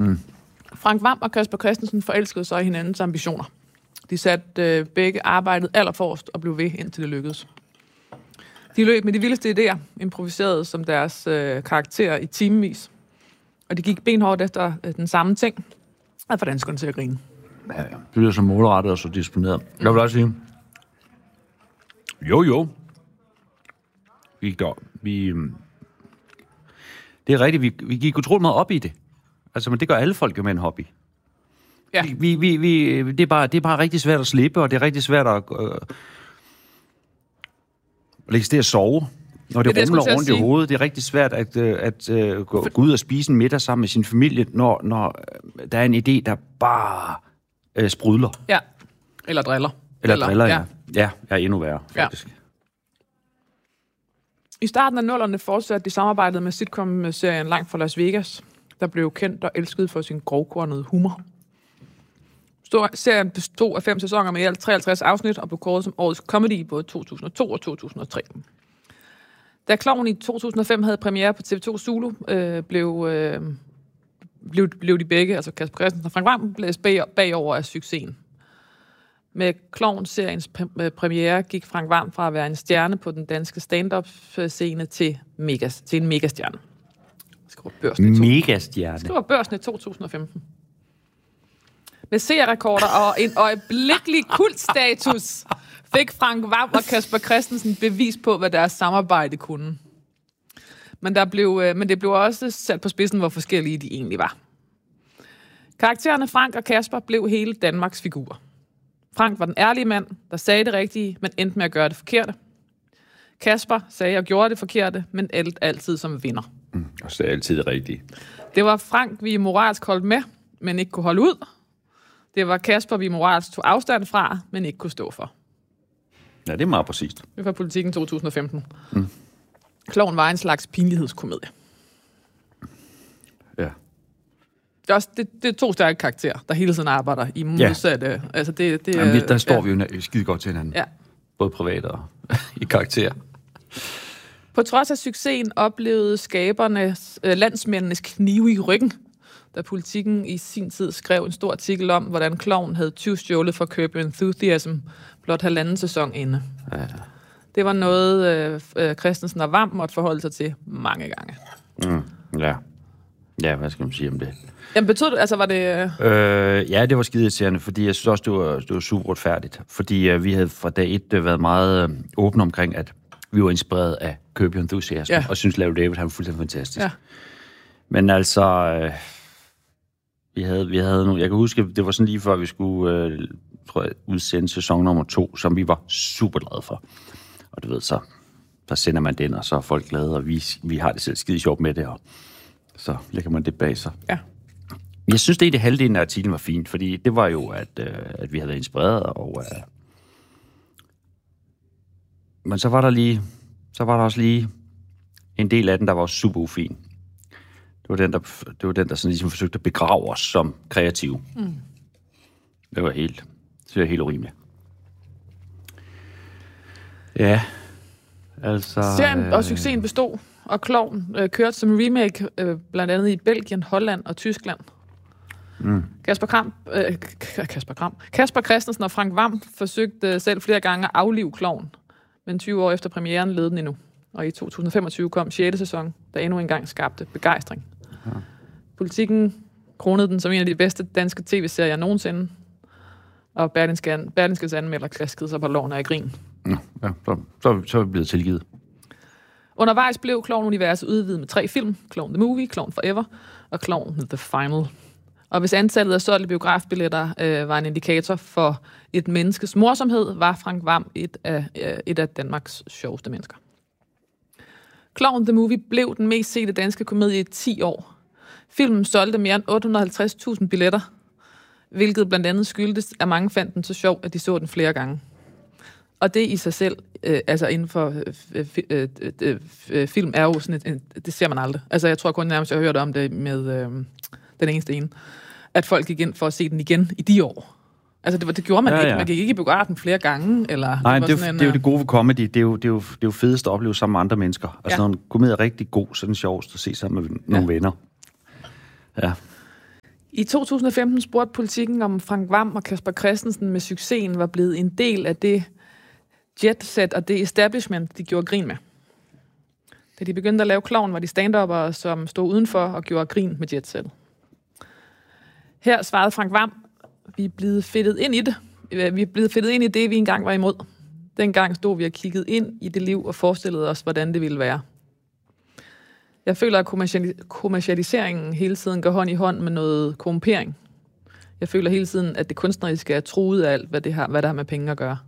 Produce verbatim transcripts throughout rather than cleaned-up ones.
Mm. Frank Hvam og Casper Christensen forelskede sig i hinandens ambitioner. De satte øh, begge arbejdet allerforrest og blev ved, indtil det lykkedes. De løb med de vildeste idéer, improviserede som deres øh, karakterer i timevis. Og de gik benhårdt efter øh, den samme ting, at få danskerne til at grine. Ja, ja. Det bliver så målrettet og så disponeret. Mm. Jeg vil også sige, jo, jo. Vi går, vi, det er rigtigt, vi, vi gik utroligt meget op i det. Altså, men det gør alle folk jo med en hobby. Ja. Vi, vi, vi, det, er bare, det er bare rigtig svært at slippe, og det er rigtig svært at øh, lægge det at sove, når det, det rumler rundt i hovedet. Det er rigtig svært at, øh, at øh, gå, gå ud og spise en middag sammen med sin familie, når, når øh, der er en idé, der bare øh, sprudler. Ja, eller driller. Eller, eller driller, ja. Ja, ja er endnu værre, faktisk. Ja. I starten af nullerne fortsatte de samarbejdede med sitcom-serien Langt fra Las Vegas, der blev kendt og elsket for sin grovkornede humor. Stor, serien bestod af fem sæsoner med i alt treoghalvtreds afsnit og blev kåret som årets comedy i både to tusind og to og to tusind og tre. Da Klovn i to tusind og fem havde premiere på T V to Zulu, øh, blev, øh, blev, blev de begge, altså Casper Christensen og Frank Hvam, blæst bag, bagover af succesen. Med Klovn-seriens premiere gik Frank Hvam fra at være en stjerne på den danske stand-up-scene til, megas, til en megastjerne. Skriver Børsen i megastjerne? Skriver Børsen i to tusind og femten. Med seerrekorder og en øjeblikkelig kultstatus fik Frank Hvam og Casper Christensen bevis på, hvad deres samarbejde kunne. Men, der blev, men det blev også sat på spidsen, hvor forskellige de egentlig var. Karaktererne Frank og Casper blev hele Danmarks figurer. Frank var den ærlige mand, der sagde det rigtige, men endte med at gøre det forkerte. Casper sagde og gjorde det forkerte, men alt altid som vinder. Mm, og sagde altid det rigtige. Det var Frank, vi moralsk holdt med, men ikke kunne holde ud. Det var Casper, vi moralsk tog afstand fra, men ikke kunne stå for. Ja, det er meget præcist. Det var Politikken to tusind og femten. Mm. Klovn var en slags pinlighedskomedie. Ja. Det er, også, det, det er to stærke karakterer, der hele tiden arbejder i modsatte... Ja. Altså det, det, Jamen, der står ja. vi jo skide godt til hinanden. Ja. Både privat og i karakter. På trods af succesen oplevede skaberne øh, landsmændenes knive i ryggen, da Politikken i sin tid skrev en stor artikel om, hvordan Klovn havde tyvstjålet for Curb Enthusiasm blot halvanden sæson inde. Ja. Det var noget, øh, Christensen og Hvam måtte forholde sig til mange gange. Mm, ja. Ja, hvad skal man sige om det? Jamen betød det, altså var det... Øh, ja, det var skideirriterende, fordi jeg synes også, det var, det var super retfærdigt. Fordi øh, vi havde fra dag et øh, været meget øh, åbne omkring, at vi var inspireret af Curb Enthusiasm, ja. Og synes Larry David, han var fuldstændig fantastisk. Ja. Men altså... Øh, vi havde, vi havde nogle... Jeg kan huske, det var sådan lige før, vi skulle, øh, tror jeg, udsende sæson nummer to, som vi var super glade for. Og du ved, så, så sender man den, og så er folk glade, og vi, vi har det selv skide sjovt med det, og så lægger man det bag sig. Ja. Jeg synes, det i det halvdelen af artiklen var fint, fordi det var jo, at, øh, at vi havde været inspireret, og... Øh, men så var der lige... Så var der også lige en del af den, der var super ufin. Det var den, der, det var den, der sådan ligesom forsøgte at begrave os som kreative. Mm. Det var helt... Det var helt urimeligt. Ja, altså... Serien og succesen bestod, og Klovn øh, kørte som remake øh, blandt andet i Belgien, Holland og Tyskland. Mm. Casper Kram, øh, Casper Kram, Casper Christensen og Frank Hvam forsøgte selv flere gange at aflive Klovn, men tyve år efter premieren led den endnu. Og i to tusind og femogtyve kom sjette sæson, der endnu engang skabte begejstring. Ja. Politikken kronede den som en af de bedste danske tv-serier nogensinde, og Berlingske, Berlingskes anmelder klaskede sig på loven af grin. Ja, ja så, så, så er vi blevet tilgivet. Undervejs blev Klovn-universet udvidet med tre film, Klovn The Movie, Klovn Forever og Klovn The Final. Og hvis antallet af solgte biografbilletter øh, var en indikator for et menneskes morsomhed, var Frank Hvam et af, øh, et af Danmarks sjoveste mennesker. Klovn The Movie blev den mest sete danske komedie i ti år. Filmen solgte mere end otte hundrede og halvtreds tusind billetter, hvilket blandt andet skyldtes, at mange fandt den så sjov, at de så den flere gange. Og det i sig selv, øh, altså inden for øh, øh, øh, øh, film, er jo sådan et, et, det ser man aldrig. Altså jeg tror kun nærmest, jeg har hørt om det med øh, den eneste ene, at folk gik ind for at se den igen i de år. Altså det, det gjorde man ja, ikke. Ja. Man gik ikke i biografen flere gange. Eller, Nej, det, det, var det, det er jo det gode ved comedy. Det er jo det, er jo, det er jo fedest at opleve sammen med andre mennesker. Altså ja. Når en komedie er rigtig god, så er den sjovest at se sammen med nogle ja. venner. Ja. I to tusind og femten spurgte Politikken, om Frank Hvam og Kasper Christensen med succesen var blevet en del af det jetset og det establishment, de gjorde grin med. Da de begyndte at lave Klovn, var de stand-upper, som stod udenfor og gjorde grin med jetset. Her svarede Frank Hvam, vi er blevet fedtet ind i det. Vi er blevet fedtet ind i det, vi engang var imod. Dengang stod vi og kiggede ind i det liv og forestillede os, hvordan det ville være. Jeg føler, at kommercialiseringen hele tiden går hånd i hånd med noget korrumpering. Jeg føler hele tiden, at det kunstneriske er truet af alt, hvad det har, hvad der har med penge at gøre.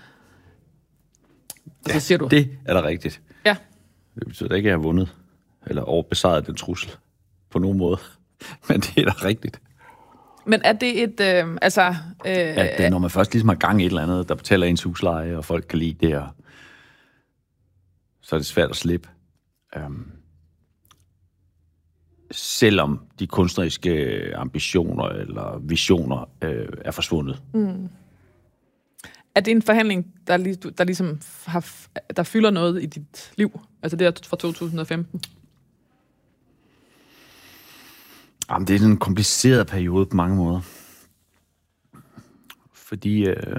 Og så siger du... Det er da rigtigt. Ja. Det betyder ikke, at jeg har vundet, eller overbesejret den trussel på nogen måde. Men det er da rigtigt. Men er det et... Øh, altså... Øh, at det, når man først ligesom har gang i et eller andet, der betaler ens husleje, og folk kan lide det, og så er det svært at slippe. Um, selvom de kunstneriske ambitioner eller visioner øh, er forsvundet. Mm. Er det en forhandling, der, der ligesom har, der fylder noget i dit liv? Altså det er fra to tusind og femten? Jamen, det er en kompliceret periode på mange måder. Fordi øh,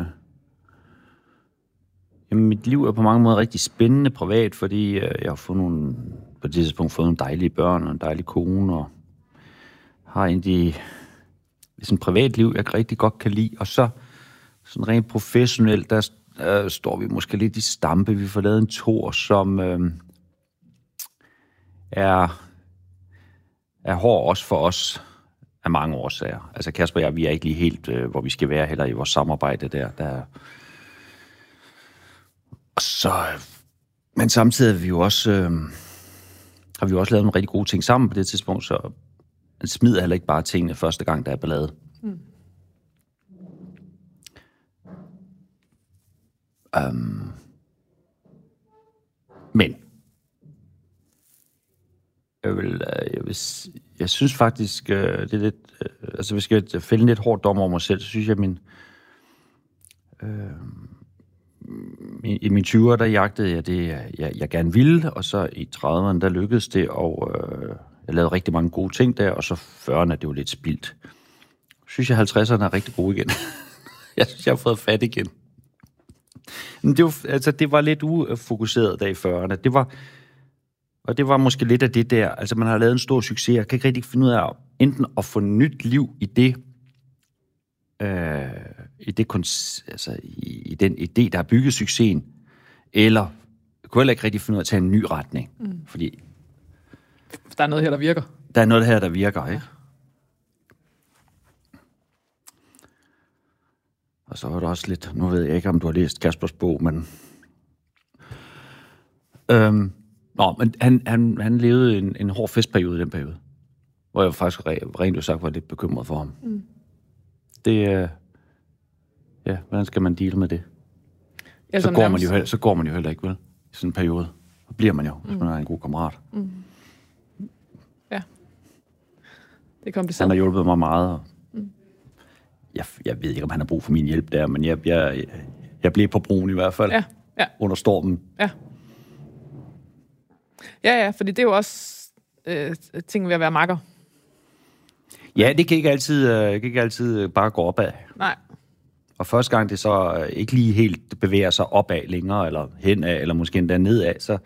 jamen, mit liv er på mange måder rigtig spændende privat, fordi øh, jeg har fået nogle, på det tidspunkt fået nogle dejlige børn og en dejlig kone, og har egentlig sådan et privat liv, jeg rigtig godt kan lide. Og så sådan rent professionelt, der øh, står vi måske lidt i stampe. Vi får lavet en tour, som øh, er... er hård også for os af mange årsager. Altså Kasper og jeg, vi er ikke lige helt, øh, hvor vi skal være heller i vores samarbejde der. der. Og så, men samtidig har vi jo også, øh, har vi jo også lavet nogle rigtig gode ting sammen på det tidspunkt, så man smider heller ikke bare tingene første gang, der er ballade. Mm. Um, men Jeg, vil, jeg, vil, jeg synes faktisk, det er lidt... Altså, hvis jeg skal fælde en lidt hård dom over mig selv, så synes jeg, at min... Øh, i mine tyvere, der jagtede jeg det, jeg, jeg gerne ville, og så i trediverne, der lykkedes det, og øh, jeg lavede rigtig mange gode ting der, og så fyrrerne, det var lidt spildt. Jeg synes, jeg halvtredserne er rigtig gode igen. Jeg synes, jeg har fået fat igen. Men det var, altså, det var lidt ufokuseret der i fyrrerne. Det var... Og det var måske lidt af det der, altså man har lavet en stor succes, jeg kan ikke rigtig finde ud af enten at få nyt liv i det, øh, i, det altså i, i den idé, der har bygget succesen, eller jeg kunne heller ikke rigtig finde ud af at tage en ny retning, mm. fordi... Der er noget her, der virker. Der er noget her, der virker, ikke? Og så var der også lidt, nu ved jeg ikke, om du har læst Kaspers bog, men... Øhm, Nå, men han, han, han levede en, en hård festperiode i den periode, hvor jeg faktisk rent sagt var lidt bekymret for ham. Mm. Det er... Ja, hvordan skal man deale med det? Ja, så, går man jo, så går man jo heller ikke, vel? I sådan en periode. Så bliver man jo, mm. hvis man er en god kammerat. Mm. Ja. Det er kompliceret. Han har hjulpet mig meget. Og mm. jeg, jeg ved ikke, om han har brug for min hjælp der, men jeg, jeg, jeg blev på broen i hvert fald. Ja. Ja. Under stormen. Ja. Ja, ja, fordi det er jo også øh, ting ved at være makker. Ja, det kan ikke altid, øh, kan ikke altid bare gå opad. Nej. Og første gang det så øh, ikke lige helt bevæger sig opad længere, eller henad, eller måske endda nedad, så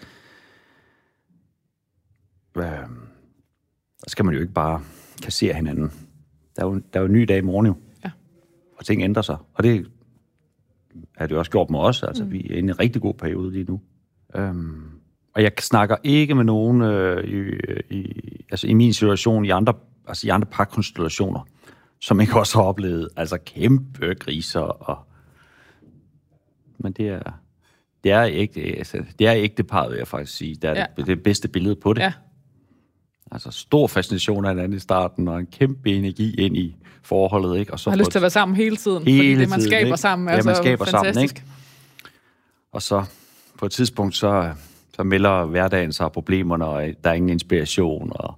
øh, skal man jo ikke bare kassere hinanden. Der er jo, der er jo en ny dag i morgen jo. Ja. Og ting ændrer sig. Og det har det jo også gjort med os. Altså, mm. vi er i en rigtig god periode lige nu. Øhm, Og jeg snakker ikke med nogen øh, i, i, altså i min situation, i andre, altså i andre parkonstellationer, som ikke også har oplevet altså kæmpe kriser. Og... Men det er, det er ikke altså, det er ikke det par, vil jeg faktisk sige. Det er ja. det, det bedste billede på det. Ja. Altså stor fascination af hinanden i starten, og en kæmpe energi ind i forholdet. Ikke? Og så jeg har lyst til at være sammen hele tiden, hele fordi det, man skaber tiden, sammen, er ja, man skaber fantastisk. Sammen, ikke? Og så på et tidspunkt, så... så melder hverdagen sig problemerne, og der er ingen inspiration. Og,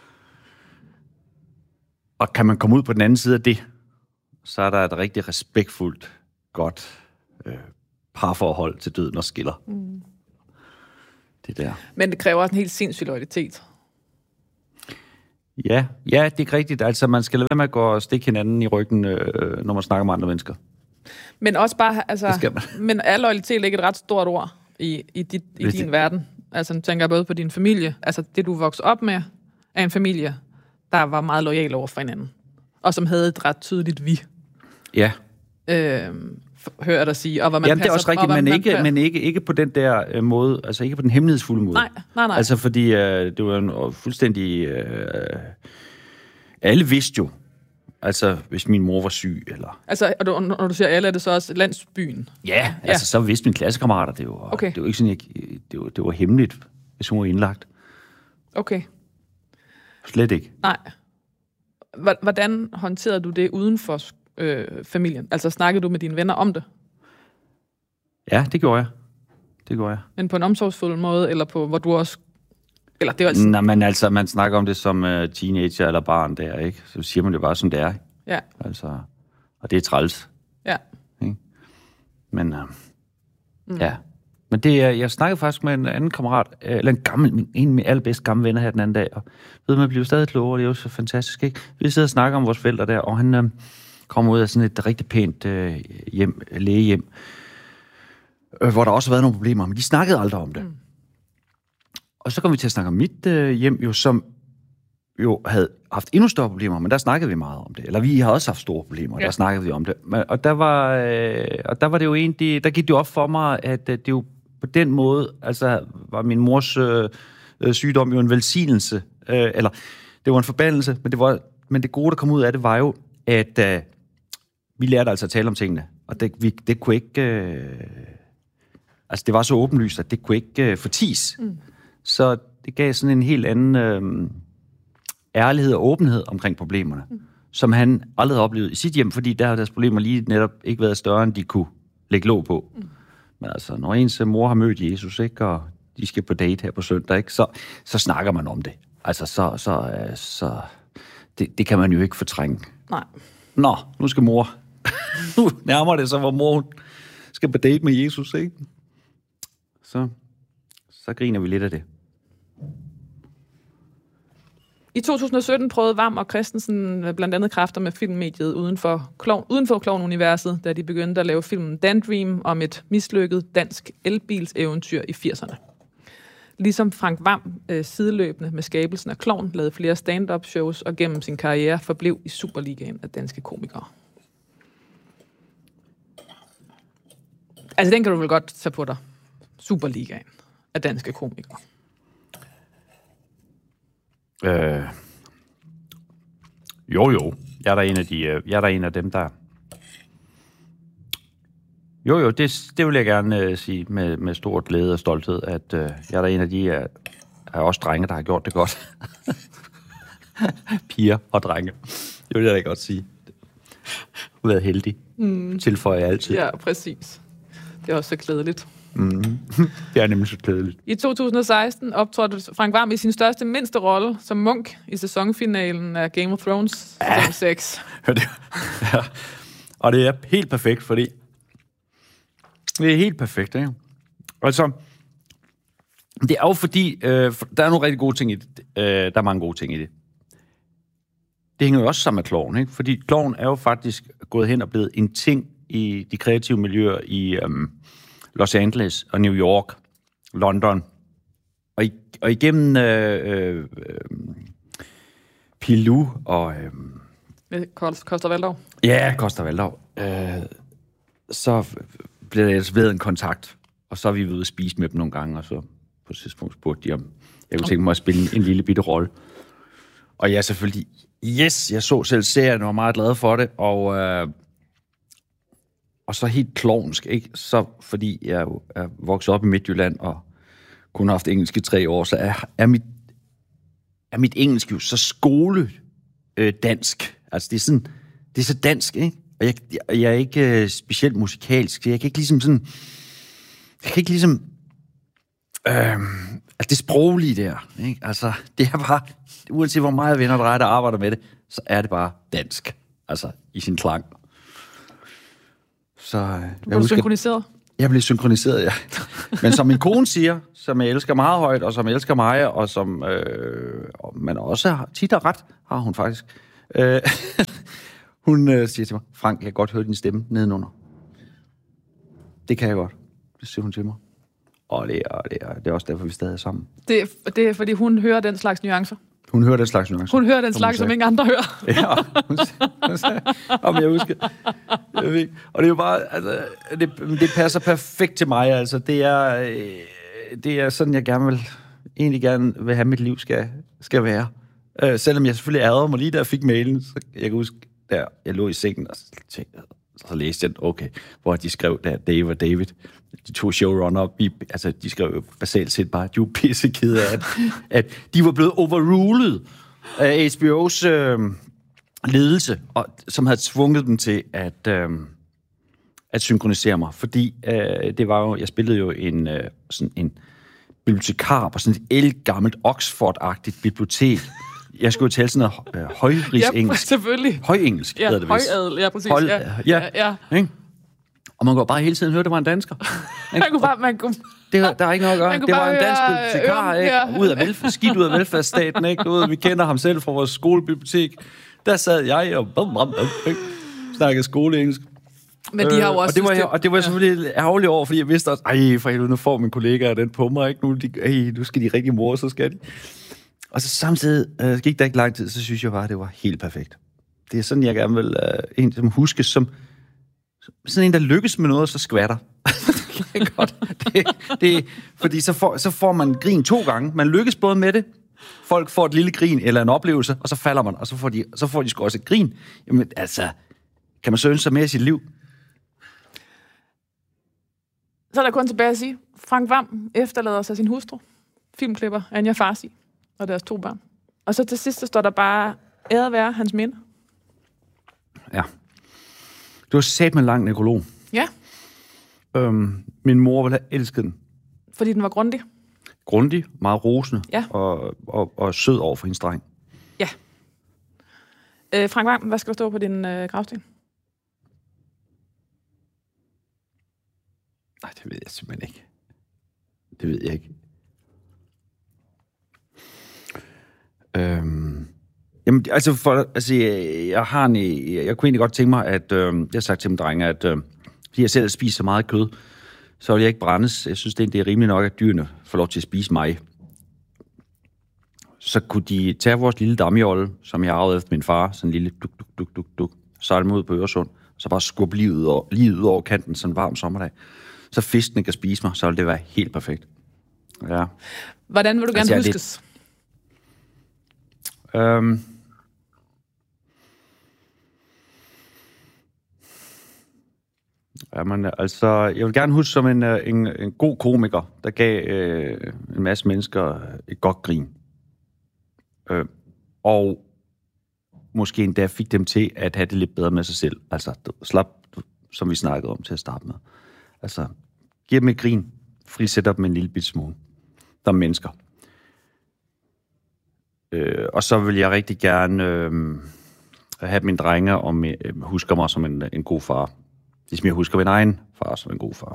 og kan man komme ud på den anden side af det, så er der et rigtig respektfuldt, godt øh, parforhold til døden og skiller. Mm. Det der. Men det kræver også en helt sindssyg loyalitet. Ja, ja, det er rigtigt. Altså, man skal lade være med at gå og stikke hinanden i ryggen, øh, når man snakker med andre mennesker. Men også bare, altså... Men er loyalitet ikke et ret stort ord i, i, dit, i din det... verden? Altså, nu tænker jeg både på din familie. Altså, det du voksede op med, er en familie, der var meget loyal over for hinanden. Og som havde et ret tydeligt vi. Ja. Øh, hører dig sige. Og hvor man Jamen, passer, det er også rigtigt, men, ikke, men ikke, ikke på den der øh, måde, altså ikke på den hemmelighedsfulde måde. Nej, nej, nej. Altså, fordi øh, det var en fuldstændig... Øh, alle vidste jo, altså, hvis min mor var syg, eller... Altså, og du, når du siger alle, er det så også landsbyen? Ja, ja. Altså, så vidste mine klassekammerater det jo. Okay. Det var ikke sådan, jeg, det, var, det var hemmeligt, hvis hun var indlagt. Okay. Slet ikke. Nej. Hvordan håndterede du det uden for øh, familien? Altså, snakkede du med dine venner om det? Ja, det gjorde jeg. Det gjorde jeg. Men på en omsorgsfuld måde, eller på, hvor du også... Eller det var altså... Nej, men altså, man snakker om det som uh, teenager eller barn der, ikke? Så siger man det bare, som det er. Ja. Altså, og det er træls. Ja. Ikke? Men, uh, mm. ja. Men det er, jeg snakkede faktisk med en anden kammerat, eller en gammel, en af mine allerbedste gamle venner her den anden dag, og ved man bliver stadig klogere, det er jo så fantastisk, ikke? Vi sidder og snakker om vores forældre der, og han uh, kommer ud af sådan et rigtig pænt uh, hjem, lægehjem, uh, hvor der også har været nogle problemer, men de snakkede aldrig om det. Mm. Og så kom vi til at snakke om mit øh, hjem, jo, som jo havde haft endnu større problemer, men der snakkede vi meget om det. Eller vi har også haft store problemer, og ja. Der snakkede vi om det. Men, og, der var, øh, og der var det jo egentlig, der gik det op for mig, at øh, det jo på den måde, altså var min mors øh, sygdom jo en velsignelse, øh, eller det var en forbandelse, men det, var, men det gode, der kom ud af det, var jo, at øh, vi lærte altså at tale om tingene, og det, vi, det kunne ikke, øh, altså det var så åbenlyst, at det kunne ikke øh, forties. Mm. Så det gav sådan en helt anden øh, ærlighed og åbenhed omkring problemerne, mm. som han aldrig havde oplevet i sit hjem, fordi der har deres problemer lige netop ikke været større, end de kunne lægge låg på. Mm. Men altså, når ens mor har mødt Jesus, ikke, og de skal på date her på søndag, ikke, så, så snakker man om det. Altså, så, så, så det, det kan man jo ikke fortrænge. Nej. Nå, nu skal mor. Nu nærmer det så, hvor mor skal på date med Jesus, ikke? Så, så griner vi lidt af det. I to tusind og sytten prøvede Vam og Christensen blandt andet kræfter med filmmediet uden for, klovn, uden for klovn-universet, da de begyndte at lave filmen Dan Dream om et mislykket dansk elbilseventyr i firserne. Ligesom Frank Vam øh, sideløbende med skabelsen af Klovn lavede flere stand-up shows og gennem sin karriere forblev i Superligaen af danske komikere. Altså den kan du vel godt tage på dig. Superligaen af danske komikere. Øh, jo, jo. Jeg er der en af, de, jeg er der en af dem, der... Jo, jo, det, det vil jeg gerne uh, sige med, med stor glæde og stolthed, at uh, jeg er der en af de af, af os drenge, der har gjort det godt. Piger og drenge. Det vil jeg da godt sige. Du har været heldig. Mm. Tilføjer jeg altid. Ja, præcis. Det er også så glædeligt. Mm. Det er nemlig så glædeligt. I to tusind og seksten optrådte Frank Vam i sin største mindste rolle som Munk i sæsonfinalen af Game of Thrones ja. sæson seks. Ja. Og det er helt perfekt, fordi det er helt perfekt, ikke? Altså, det er jo fordi, øh, der er nogle rigtig gode ting i det. Øh, der er mange gode ting i det. Det hænger jo også sammen med Klovn, ikke? Fordi Klovn er jo faktisk gået hen og blevet en ting i de kreative miljøer i øhm, Los Angeles og New York, London. Og, i, og igennem øh, øh, Pilou og... Øh, Costa Valdau. Ja, Costa Valdau. Øh, så blev der altså ved en kontakt, og så er vi ved at spise med dem nogle gange, og så på et tidspunkt spurgte de, om jeg kunne tænke mig at spille en, en lille bitte rolle. Og jeg selvfølgelig, yes, jeg så selv serien og var meget glad for det, og, øh, og så helt klovnsk, ikke? Så fordi jeg er vokset op i Midtjylland, og kun har haft engelsk i tre år, så er, er, mit, er mit engelsk jo så skole øh, dansk. Altså det er sådan, det er så dansk, ikke? Og jeg, jeg, jeg er ikke øh, specielt musikalsk, så jeg kan ikke ligesom sådan, jeg kan ikke ligesom, øh, altså det sproglige der, ikke? Altså det er bare, uanset hvor meget venner der er, der arbejder med det, så er det bare dansk, altså i sin klang. Så, øh, du er synkroniseret? Jeg blev synkroniseret, ja. Men som min kone siger, som jeg elsker meget højt, og som jeg elsker mig, og som øh, og man også har, tit har ret, har hun faktisk. Øh, hun øh, siger til mig, Frank, jeg kan godt høre din stemme nedenunder. Det kan jeg godt. Det siger hun til mig. Og det er, det er, det er også derfor, vi stadig er sammen. Det er, det er, fordi hun hører den slags nuancer. Hun hører den slags nuancer. Hun hører den slags, som ingen andre hører. Ja, hun sagde, hun sagde, om jeg husker. Jeg ved, og det er jo bare, altså, det, det passer perfekt til mig, altså. Det er, det er sådan, jeg gerne vil, egentlig gerne vil have, mit liv skal, skal være. Uh, selvom jeg selvfølgelig ærede mig lige, da jeg fik mailen, så jeg kan huske, der jeg lå i sengen, og så, tænkte, så læste jeg, okay, hvor de skrev, der Dave og David, de to showrunner, altså de skrev jo basalt set bare, at de var pissekede af, at, at de var blevet overrulet af H B O's øh, ledelse, og, som havde tvunget dem til at, øh, at synkronisere mig. Fordi øh, det var jo, jeg spillede jo en, øh, sådan en bibliotekar på sådan et ældgammelt Oxford-agtigt bibliotek. Jeg skulle jo tale sådan noget øh, højrigsengelsk. Ja, selvfølgelig. Højengelsk ja, hedder det vist. Højadel, ja, præcis. Høj, ja, ja, ja. ja. Og man kunne bare hele tiden høre, det var en dansker. man kunne bare, man kunne... Det var, der er ikke noget at gøre. Det var en dansk bibliotekar, ikke? Ja. Ud af velfærd, skidt ud af velfærdsstaten, ikke? Ud, vi kender ham selv fra vores skolebibliotek. Der sad jeg og bum, bum, bum, snakkede skoleengelsk. Men de har jo også... Øh, og, det var, og det var selvfølgelig ærgerligt over, fordi jeg vidste også, ej, for helvede, nu får mine kollegaer den på mig, ikke? Nu, de, ej, nu skal de rigtig mor, så skal de. Og så samtidig øh, gik der ikke lang tid, så synes jeg bare, det var helt perfekt. Det er sådan, jeg gerne vil øh, en, som huskes som sådan en, der lykkes med noget, og så skvatter. Det er godt. Det, det, fordi så får, så får man grin to gange. Man lykkes både med det. Folk får et lille grin eller en oplevelse, og så falder man, og så får de, så får de sgu også et grin. Jamen, altså, kan man så ønske sig mere i sit liv? Så er der kun tilbage at sige, Frank Hvam efterlader sig sin hustru, filmklipper Anja Farsi og deres to børn. Og så til sidst, så står der bare, æret være hans minde. Ja. Du har sat med en lang nekrolog. Ja. Øhm, min mor ville have elsket den. Fordi den var grundig. Grundig, meget rosende, ja. og, og, og sød over for hendes dreng. Ja. Øh, Frank Hvam, hvad skal der stå på din øh, gravsten? Nej, det ved jeg simpelthen ikke. Det ved jeg ikke. Øhm, jamen, altså, for, altså jeg, jeg har en, jeg, jeg kunne egentlig godt tænke mig, at øh, jeg har sagt til mine drenge, at øh, fordi jeg selv spiser så meget kød, så vil jeg ikke brændes. Jeg synes, det er rimeligt nok, at dyrene får lov til at spise mig. Så kunne de tage vores lille damjolle, som jeg arvede efter min far, sådan en lille duk, duk, duk, duk, duk, sejle mod på Øresund, så bare skubbe lige ud over, lige ud over kanten sådan en varm sommerdag. Så fiskene kan spise mig, så vil det være helt perfekt. Ja. Hvordan vil du gerne altså, huskes? Lidt, øhm, Jamen, altså, jeg vil gerne huske som en, en, en god komiker, der gav øh, en masse mennesker et godt grin. Øh, og måske endda fik dem til at have det lidt bedre med sig selv. Altså, slap, som vi snakkede om til at starte med. Altså, giv dem et grin, frisætter dem en lille bit smule. Der er mennesker. Øh, og så vil jeg rigtig gerne øh, have mine drenge og øh, husker mig som en, en god far. Ligesom jeg husker min egen far som en god far.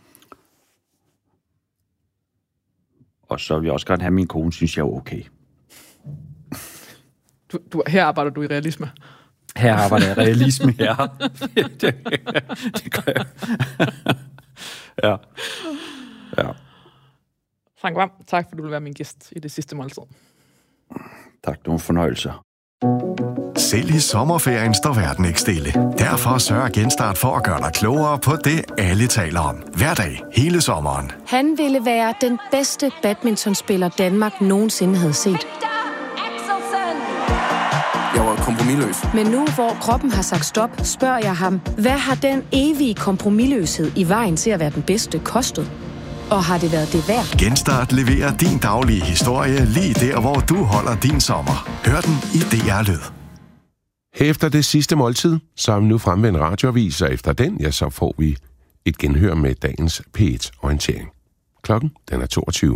Og så vil jeg også gerne have min kone, synes jeg er okay. Du, du, her arbejder du i realisme. Her arbejder jeg i realisme, ja. det, det, det gør jeg. ja. ja. Frank Hvam, tak for, du vil være min gæst i det sidste måltid. Tak, det var en fornøjelse. Selv i sommerferien står verden ikke stille. Derfor sørger Genstart for at gøre dig klogere på det, alle taler om. Hver dag, hele sommeren. Han ville være den bedste badmintonspiller, Danmark nogensinde havde set. Jeg var kompromisløs. Men nu, hvor kroppen har sagt stop, spørger jeg ham, hvad har den evige kompromisløshed i vejen til at være den bedste kostet? Og har det været det værd? Genstart leverer din daglige historie lige der, hvor du holder din sommer. Hør den i D R Lyd. Efter det sidste måltid, så er vi nu fremme ved en radioavis, og efter den, ja, så får vi et genhør med dagens P et-orientering. Klokken, den er toogtyve.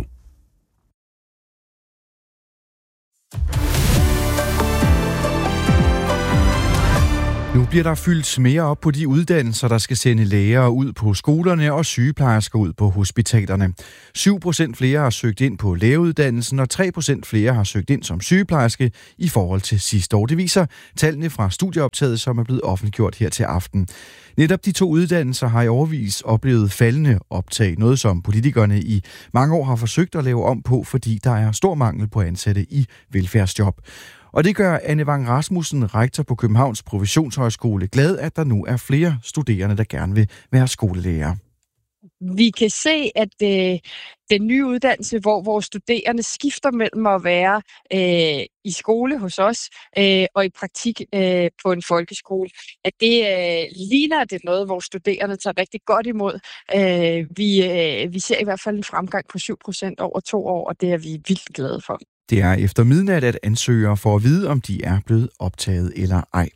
Nu bliver der fyldt mere op på de uddannelser, der skal sende læger ud på skolerne og sygeplejersker ud på hospitalerne. syv procent flere har søgt ind på lægeuddannelsen, og tre procent flere har søgt ind som sygeplejerske i forhold til sidste år. Det viser tallene fra studieoptaget, som er blevet offentliggjort her til aften. Netop de to uddannelser har i årevis oplevet faldende optag, noget som politikerne i mange år har forsøgt at lave om på, fordi der er stor mangel på ansatte i velfærdsjob. Og det gør Anne Vang Rasmussen, rektor på Københavns Professionshøjskole, glad, at der nu er flere studerende, der gerne vil være skolelærer. Vi kan se, at øh, den nye uddannelse, hvor vores studerende skifter mellem at være øh, i skole hos os øh, og i praktik øh, på en folkeskole, at det øh, ligner, at det er noget, hvor studerende tager rigtig godt imod. Øh, vi, øh, vi ser i hvert fald en fremgang på syv procent over to år, og det er vi vildt glade for. Det er efter midnat, at ansøgere får at vide, om de er blevet optaget eller ej.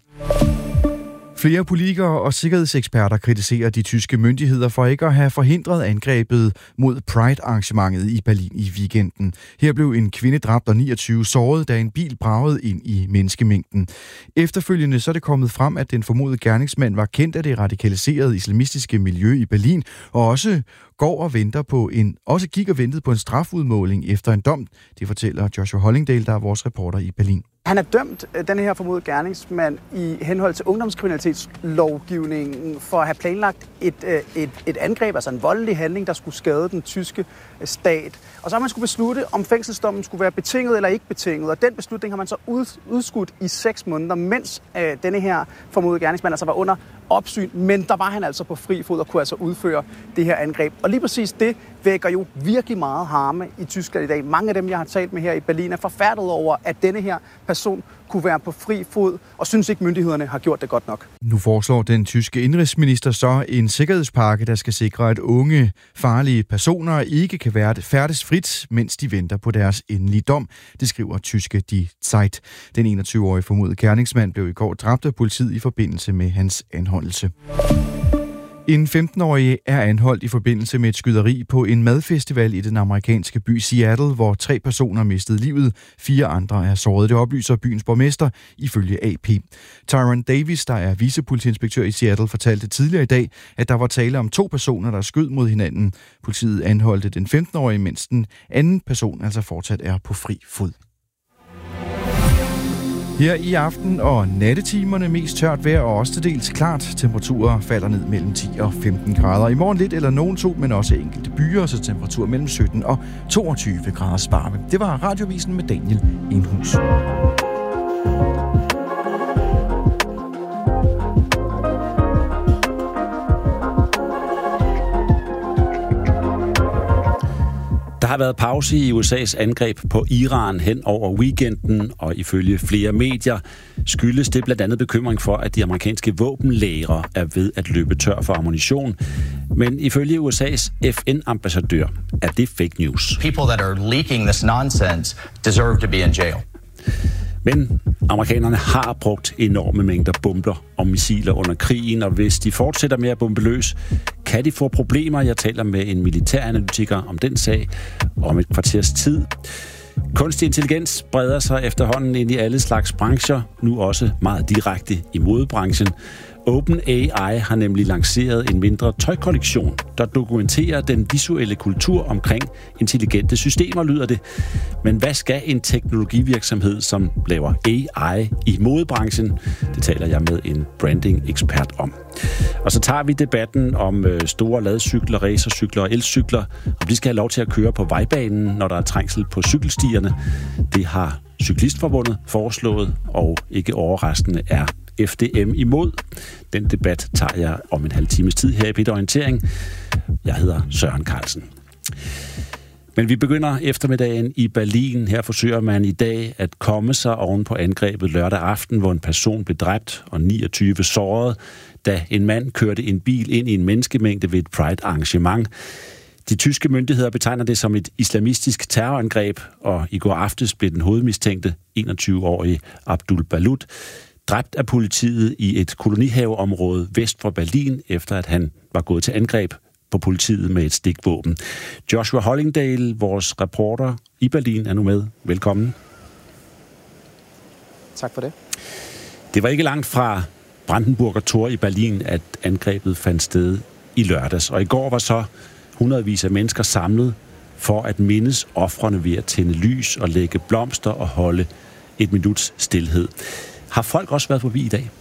Flere politikere og sikkerhedseksperter kritiserer de tyske myndigheder for ikke at have forhindret angrebet mod Pride-arrangementet i Berlin i weekenden. Her blev en kvinde dræbt og niogtyve såret, da en bil bragede ind i menneskemængden. Efterfølgende så er det kommet frem, at den formodede gerningsmand var kendt af det radikaliserede islamistiske miljø i Berlin, og også går og venter på en, også gik og ventede på en strafudmåling efter en dom. Det fortæller Joshua Hollingdale, der er vores reporter i Berlin. Han er dømt, den her formodede gerningsmand, i henhold til ungdomskriminalitetslovgivningen for at have planlagt et, et, et angreb, altså en voldelig handling, der skulle skade den tyske stat. Og så har man skulle beslutte, om fængselsdommen skulle være betinget eller ikke betinget. Og den beslutning har man så ud, udskudt i seks måneder, mens øh, denne her formodede gerningsmand altså var under opsyn. Men der var han altså på fri fod og kunne altså udføre det her angreb. Og lige præcis det vækker jo virkelig meget harme i Tyskland i dag. Mange af dem, jeg har talt med her i Berlin, er forfærdet over, at denne her person kunne være på fri fod, og synes ikke, myndighederne har gjort det godt nok. Nu foreslår den tyske indrigsminister så en sikkerhedspakke, der skal sikre, at unge, farlige personer ikke kan være færdes frit, mens de venter på deres endelige dom. Det skriver tyske Die Zeit. Den enogtyve-årige formodede gerningsmand blev i går dræbt af politiet i forbindelse med hans anholdelse. En femten-årig er anholdt i forbindelse med et skyderi på en madfestival i den amerikanske by Seattle, hvor tre personer mistede livet. Fire andre er såret. Det oplyser byens borgmester ifølge A P. Tyron Davis, der er vicepolitiinspektør i Seattle, fortalte tidligere i dag, at der var tale om to personer, der skød mod hinanden. Politiet anholdte den femten-årige, mens den anden person altså fortsat er på fri fod. Her i aften og nattetimerne mest tørt vejr og også til dels klart. Temperaturer falder ned mellem ti og femten grader. I morgen lidt eller nogen sol, men også enkelte byer, så temperatur mellem sytten og toogtyve grader sparve. Det var Radiovisen med Daniel Enhus. Der har været pause i U S A's angreb på Iran hen over weekenden, og ifølge flere medier skyldes det blandt andet bekymring for, at de amerikanske våbenlagre er ved at løbe tør for ammunition. Men ifølge U S A's F N-ambassadør er det fake news. People that are leaking this nonsense deserve to be in jail. Men amerikanerne har brugt enorme mængder bomber og missiler under krigen, og hvis de fortsætter med at bombe løs, kan de få problemer. Jeg taler med en militæranalytiker om den sag om et kvarters tid. Kunstig intelligens breder sig efterhånden ind i alle slags brancher, nu også meget direkte i modebranchen. OpenAI har nemlig lanceret en mindre tøjkollektion, der dokumenterer den visuelle kultur omkring intelligente systemer, lyder det. Men hvad skal en teknologivirksomhed, som laver A I i modebranchen? Det taler jeg med en branding-ekspert om. Og så tager vi debatten om store ladcykler, racercykler og elcykler, om de skal have lov til at køre på vejbanen, når der er trængsel på cykelstierne. Det har Cyklistforbundet foreslået, og ikke overraskende er F D M imod. Den debat tager jeg om en halv times tid her i P et Orientering. Jeg hedder Søren Carlsen. Men vi begynder eftermiddagen i Berlin. Her forsøger man i dag at komme sig oven på angrebet lørdag aften, hvor en person blev dræbt og niogtyve såret, da en mand kørte en bil ind i en menneskemængde ved et Pride-arrangement. De tyske myndigheder betegner det som et islamistisk terrorangreb, og i går aftes blev den hovedmistænkte enogtyve-årige Abdul Balut dræbt af politiet i et kolonihaveområde vest for Berlin, efter at han var gået til angreb på politiet med et stikvåben. Joshua Hollingdale, vores reporter i Berlin, er nu med. Velkommen. Tak for det. Det var ikke langt fra Brandenburger Tor i Berlin, at angrebet fandt sted i lørdags. Og i går var så hundredvis af mennesker samlet for at mindes ofrene ved at tænde lys og lægge blomster og holde et minuts stilhed. Har folk også været forbi i dag?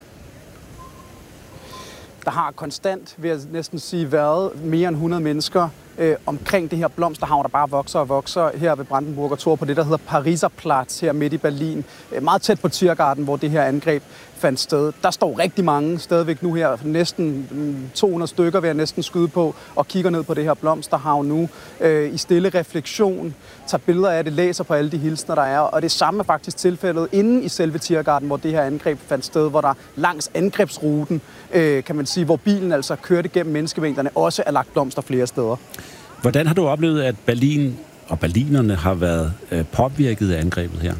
Der har konstant, vil jeg næsten sige, været mere end hundrede mennesker øh, omkring det her blomsterhav, der bare vokser og vokser her ved Brandenburger Tor på det, der hedder Pariserplatz her midt i Berlin. Øh, meget tæt på Tiergarten, hvor det her angreb fandt sted. Der står rigtig mange stadigvæk nu her, næsten to hundrede stykker vil jeg næsten skyde på, og kigger ned på det her blomsterhav nu øh, i stille refleksion, tager billeder af det, læser på alle de hilsner, der er. Og det samme er faktisk tilfældet inde i selve Tiergarten, hvor det her angreb fandt sted, hvor der langs angrebsruten, øh, kan man sige, hvor bilen altså kørte gennem menneskemængderne, også er lagt blomster flere steder. Hvordan har du oplevet, at Berlin og berlinerne har været øh, påvirket af angrebet her?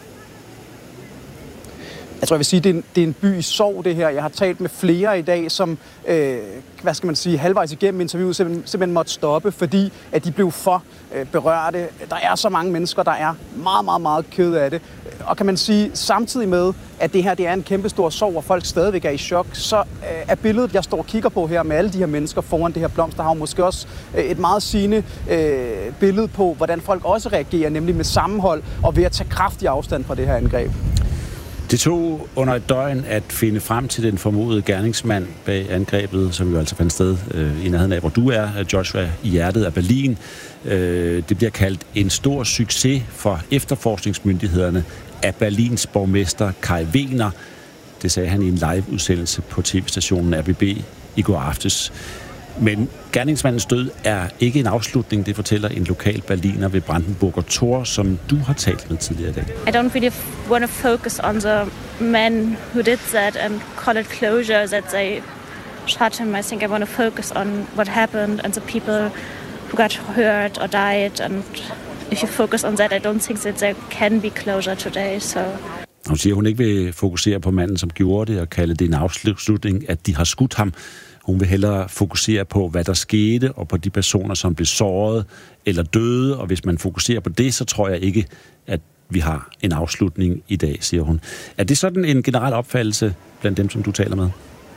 Jeg tror, jeg vil sige, at det er en, det er en by i sorg, det her. Jeg har talt med flere i dag, som, øh, hvad skal man sige, halvvejs igennem interviewet simpelthen, simpelthen måtte stoppe, fordi at de blev for øh, berørte. Der er så mange mennesker, der er meget, meget, meget kede af det. Og kan man sige, samtidig med, at det her det er en kæmpe stor sorg, og folk stadigvæk er i chok, så øh, er billedet, jeg står og kigger på her med alle de her mennesker foran det her blomsterhav, måske også øh, et meget sigende øh, billede på, hvordan folk også reagerer, nemlig med sammenhold og ved at tage kraftig afstand fra det her angreb. Det tog under et døgn at finde frem til den formodede gerningsmand bag angrebet, som jo altså fandt sted øh, i nærheden af, hvor du er, Joshua, i hjertet af Berlin. Øh, det bliver kaldt en stor succes for efterforskningsmyndighederne af Berlins borgmester Kai Wegner. Det sagde han i en live-udsendelse på tv-stationen R B B i går aftes. Men gerningsmandens død er ikke en afslutning, det fortæller en lokal berliner ved Brandenburger Tor, som du har talt med tidligere i dag. I don't really want to focus on the men who did that and call it closure that they shot him. I think I want to focus on what happened and the people who got hurt or died. And if you focus on that, I don't think that there can be closure today. So. Hun siger, at hun ikke vil fokusere på manden, som gjorde det, og kalde det en afslutning, at de har skudt ham. Hun vil hellere fokusere på, hvad der skete, og på de personer, som blev såret eller døde. Og hvis man fokuserer på det, så tror jeg ikke, at vi har en afslutning i dag, siger hun. Er det sådan en generel opfattelse blandt dem, som du taler med?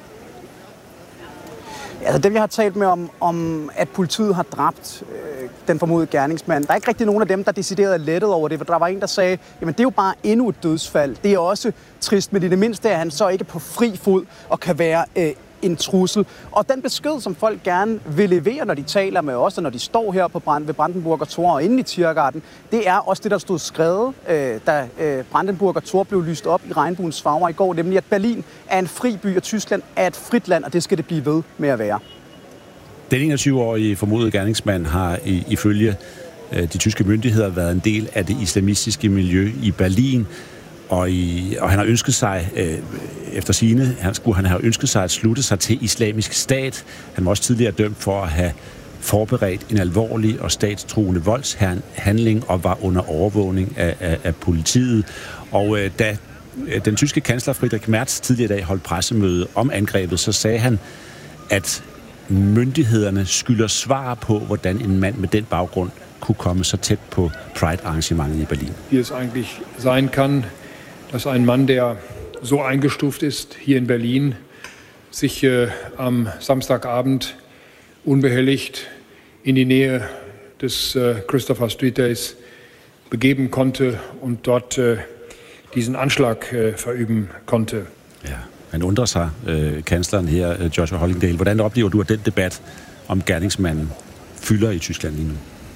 Altså dem, jeg har talt med om, om at politiet har dræbt øh, den formodede gerningsmand. Der er ikke rigtig nogen af dem, der decideret er lettet over det, for der var en, der sagde, jamen det er jo bare endnu et dødsfald. Det er også trist, men i det mindste er han så ikke på fri fod og kan være øh, en trussel. Og den besked, som folk gerne vil levere, når de taler med os, og når de står her på Brand- ved Brandenburger Tor og inde i Tiergarten, det er også det, der stod skrevet, øh, da øh, Brandenburger Tor blev lyst op i regnbuens farver i går, nemlig at Berlin er en fri by, og Tyskland er et frit land, og det skal det blive ved med at være. Den enogtyve-årige formodede gerningsmand har i, ifølge øh, de tyske myndigheder været en del af det islamistiske miljø i Berlin, og, i, og han har ønsket sig, øh, efter sigende, han skulle han have ønsket sig at slutte sig til Islamisk Stat. Han var også tidligere dømt for at have forberedt en alvorlig og statstruende voldshandling og var under overvågning af, af, af politiet. Og øh, da øh, den tyske kansler Friedrich Merz tidligere i dag holdt pressemøde om angrebet, så sagde han, at myndighederne skylder svar på, hvordan en mand med den baggrund kunne komme så tæt på Pride-arrangementet i Berlin. Wie es eigentlich sein kann, dass ein Mann, der so eingestuft ist hier in Berlin, sich äh, am Samstagabend unbehelligt in die Nähe des äh, Christopher Street Days begeben konnte und dort äh, diesen Anschlag äh, verüben konnte. Ja, man undrer sig, øh, kansleren her, Joshua Hollingdale. Hvordan oplever du, at den debat om gerningsmanden fylder i Tyskland lige nu?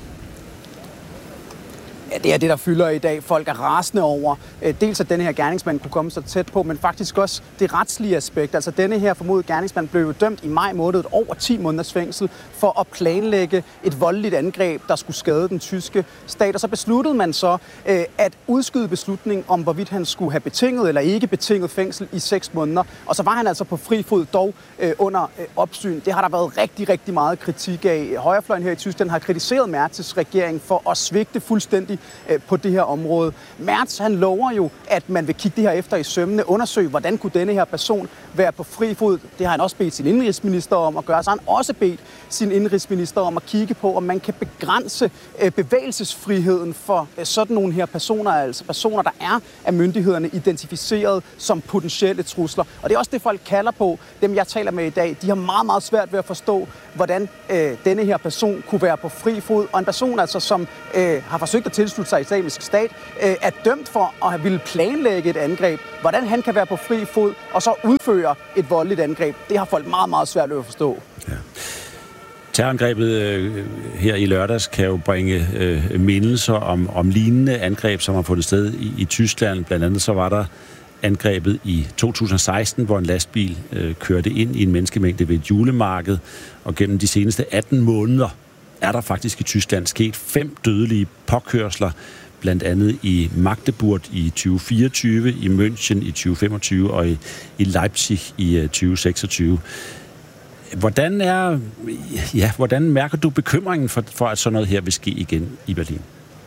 Ja, det er det, der fylder i dag. Folk er rasende over. Dels at denne her gerningsmand kunne komme så tæt på, men faktisk også det retslige aspekt. Altså denne her formodede gerningsmand blev jo dømt i maj måned over ti måneders fængsel for at planlægge et voldeligt angreb, der skulle skade den tyske stat. Og så besluttede man så at udskyde beslutningen om, hvorvidt han skulle have betinget eller ikke betinget fængsel i seks måneder. Og så var han altså på fri fod dog under opsyn. Det har der været rigtig, rigtig meget kritik af. Højrefløjen her i Tyskland har kritiseret Merz's regering for at svigte fuldstændig øh, på det her område. Merz, han lover jo, at man vil kigge det her efter i sømmene, undersøge, hvordan kunne denne her person være på fri fod. Det har han også bedt sin indrigsminister om at gøre. Så har han også bedt sin indrigsminister om at kigge på, om man kan begrænse øh, bevægelsesfriheden for øh, sådan nogle her personer, altså personer, der er af myndighederne identificeret som potentielle trusler. Og det er også det, folk kalder på. Dem, jeg taler med i dag, de har meget, meget svært ved at forstå, hvordan øh, denne her person kunne være på fri fod. Og en person, altså, som øh, har forsøgt at tilslutte sig Islamisk Stat, øh, er dømt for at have ville planlægge et angreb. Hvordan han kan være på fri fod og så udføre et voldeligt angreb, det har folk meget, meget svært ved at forstå. Ja. Terrorangrebet øh, her i lørdags kan jo bringe øh, mindelser om, om lignende angreb, som har fundet sted i, i Tyskland. Blandt andet så var der angrebet i to tusind og seksten, hvor en lastbil øh, kørte ind i en menneskemængde ved et julemarked. Og gennem de seneste atten måneder er der faktisk i Tyskland sket fem dødelige påkørsler, blandt andet i Magdeburg i tyve fireogtyve, i München i tyve femogtyve og i, i Leipzig i uh, tyve seksogtyve. Hvordan er, ja, hvordan mærker du bekymringen for, for, at sådan noget her vil ske igen i Berlin?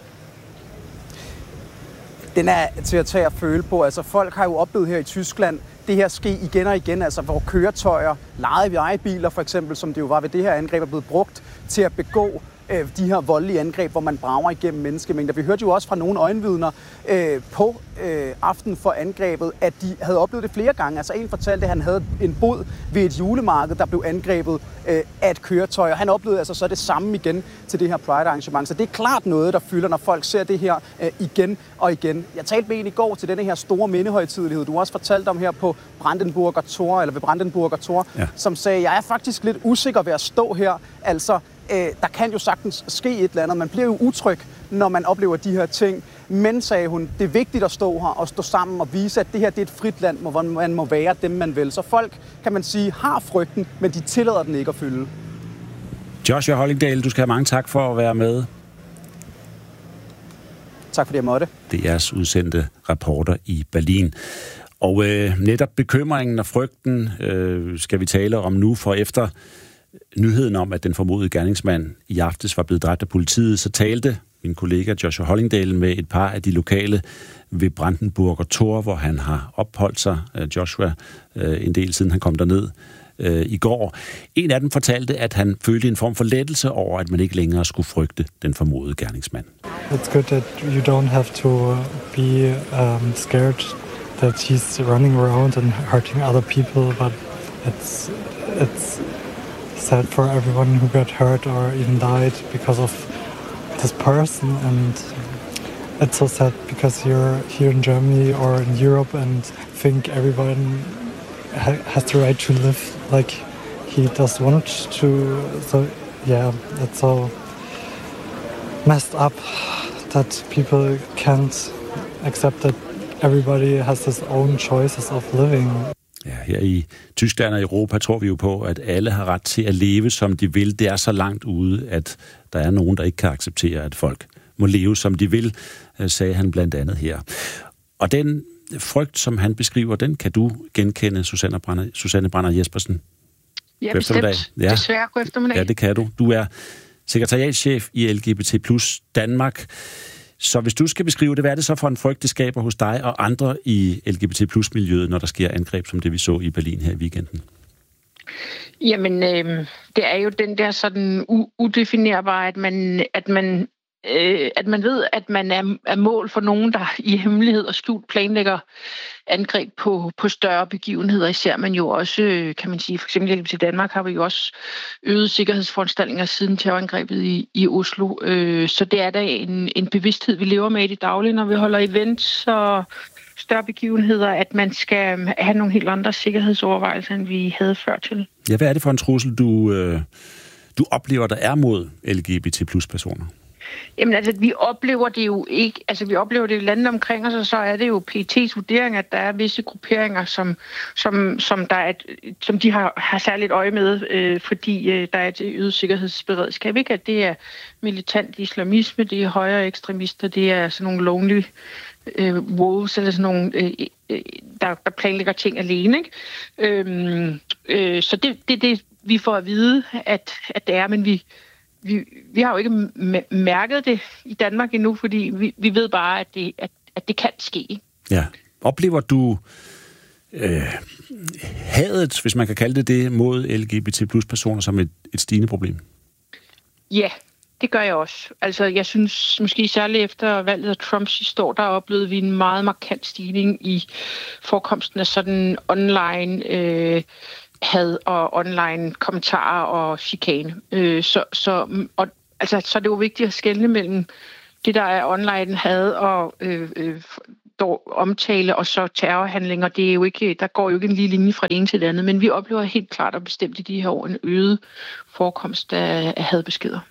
Den er til at tage og føle på. Altså, folk har jo oplevet her i Tyskland det her ske igen og igen, altså hvor køretøjer, lejede ejebiler for eksempel, som det jo var ved det her angreb, er blevet brugt til at begå øh, de her voldelige angreb, hvor man brager igennem menneskemængder. Vi hørte jo også fra nogle øjenvidner øh, på øh, aften for angrebet, at de havde oplevet det flere gange. Altså en fortalte, at han havde en bod ved et julemarked, der blev angrebet øh, af et køretøj, og han oplevede altså så det samme igen til det her Pride-arrangement. Så det er klart noget, der fylder, når folk ser det her øh, igen og igen. Jeg talte med en i går til denne her store mindehøjtidelighed, du har også fortalt om her på Brandenburger Tor, eller ved Brandenburger Tor, ja. Som sagde, jeg er faktisk lidt usikker ved at stå her. Altså, øh, der kan jo sagtens ske et eller andet. Man bliver jo utryg, når man oplever de her ting. Men, sagde hun, det er vigtigt at stå her og stå sammen og vise, at det her det er et frit land, hvor man må være dem, man vil. Så folk, kan man sige, har frygten, men de tillader den ikke at fylde. Joshua Hollingdale, du skal have mange tak for at være med. Tak fordi jeg måtte. Det er jeres udsendte reporter i Berlin. Og øh, netop bekymringen og frygten øh, skal vi tale om nu, for efter nyheden om, at den formodede gerningsmand i aftes var blevet dræbt af politiet, så talte min kollega Joshua Hollingdale med et par af de lokale ved Brandenburger Tor, hvor han har opholdt sig, Joshua, øh, en del siden han kom derned øh, i går. En af dem fortalte, at han følte en form for lettelse over, at man ikke længere skulle frygte den formodede gerningsmand. It's good that you don't have to be um, scared that he's running around and hurting other people, but it's it's sad for everyone who got hurt or even died because of this person, and it's so sad because you're here in Germany or in Europe and think everyone ha- has the right to live like he does want to. So yeah, it's so messed up that people can't accept that everybody has his own choices of living. Ja, her i Tyskland og Europa tror vi jo på, at alle har ret til at leve, som de vil. Det er så langt ude, at der er nogen, der ikke kan acceptere, at folk må leve, som de vil, sagde han blandt andet her. Og den frygt, som han beskriver, den kan du genkende, Susanne Brander, Susanne Brander Jespersen. Ja, bestemt. Ja. Desværre, god eftermiddag. Ja, det kan du. Du er sekretariatschef i L G B T plus Danmark. Så hvis du skal beskrive det, hvad er det så for en frygt, det skaber hos dig og andre i L G B T plus miljøet, når der sker angreb, som det vi så i Berlin her i weekenden? Jamen, øh, det er jo den der sådan u- udefinerbare, at man, at man, øh, at man ved, at man er, er mål for nogen, der i hemmelighed og skjult planlægger angreb på, på større begivenheder. Især man jo også, kan man sige, for eksempel i Danmark har vi jo også øget sikkerhedsforanstaltninger siden terrorangrebet i, i Oslo. Øh, så det er da en, en bevidsthed, vi lever med i det daglige, når vi holder events og større begivenheder, at man skal have nogle helt andre sikkerhedsovervejelser, end vi havde før til. Ja, hvad er det for en trussel, du, øh, du oplever, der er mod L G B T plus personer? Jamen altså, vi oplever det jo ikke, altså vi oplever det i landet omkring os, og så er det jo P E T's vurdering, at der er visse grupperinger, som, som, som, der er et, som de har, har særligt øje med, øh, fordi øh, der er et øget sikkerhedsberedskab, ikke? At det er militant islamisme, det er højere ekstremister, det er sådan nogle lonely øh, wolves, eller sådan nogle, øh, øh, der, der planlægger ting alene, ikke? Øh, øh, så det er det, det, vi får at vide, at, at det er, men vi vi, vi har jo ikke m- mærket det i Danmark endnu, fordi vi, vi ved bare, at det, at, at det kan ske. Ja. Oplever du øh, hadet, hvis man kan kalde det det, mod L G B T plus personer som et, et stigende problem? Ja, det gør jeg også. Altså, jeg synes måske særligt efter valget af Trump sidste år, der oplevede vi en meget markant stigning i forekomsten af sådan online øh, had og online kommentarer og chikane. Øh, så, så, og, altså, så er det jo vigtigt at skelne mellem det, der er online had og øh, øh, omtale og så terrorhandlinger. Det er jo ikke, der går jo ikke en lige linje fra det ene til det andet, men vi oplever helt klart og bestemt i de her år en øget forekomst af, af hadbeskeder.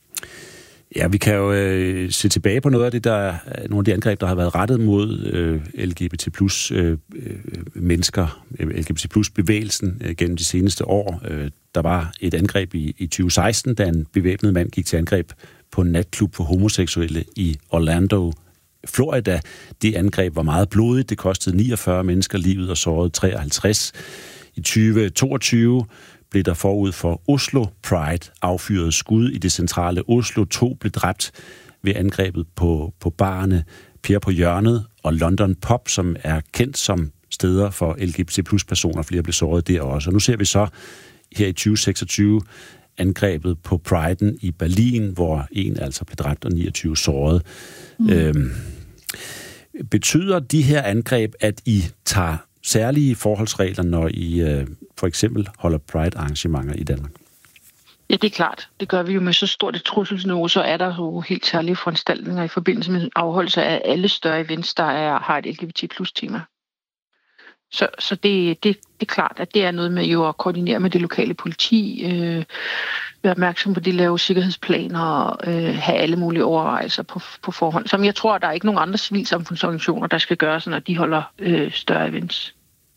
Ja, vi kan jo øh, se tilbage på noget af det, der nogle af de angreb, der har været rettet mod øh, L G B T plus øh, mennesker, L G B T plus bevægelsen øh, gennem de seneste år. Øh, der var et angreb i, i tyve seksten, da en bevæbnet mand gik til angreb på en natklub for homoseksuelle i Orlando, Florida. Det angreb var meget blodigt. Det kostede niogfyrre mennesker livet og sårede treoghalvtreds. I tyve toogtyve blev der forud for Oslo Pride affyret skud i det centrale Oslo. To blev dræbt ved angrebet på, på barerne Per på hjørnet og London Pop, som er kendt som steder for L G B T plus personer. Flere blev såret der også. Og nu ser vi så her i tyve seksogtyve angrebet på Pride'en i Berlin, hvor en altså blev dræbt og niogtyve såret. Mm. Øhm, betyder de her angreb, at I tager særlige forholdsregler, når I øh, for eksempel holder Pride-arrangementer i Danmark? Ja, det er klart. Det gør vi jo med så stort et trusselsniveau, så er der jo helt særlige foranstaltninger i forbindelse med afholdelse af alle større events, der er, har et L G B T plus tema. Så, så det, det, det er klart, at det er noget med jo at koordinere med det lokale politi, øh, være opmærksom på de lave sikkerhedsplaner og øh, have alle mulige overvejelser på, på forhånd. Som jeg tror, der er ikke nogen andre civilsamfundsorganisationer, der skal gøre sådan, at de holder øh, større events.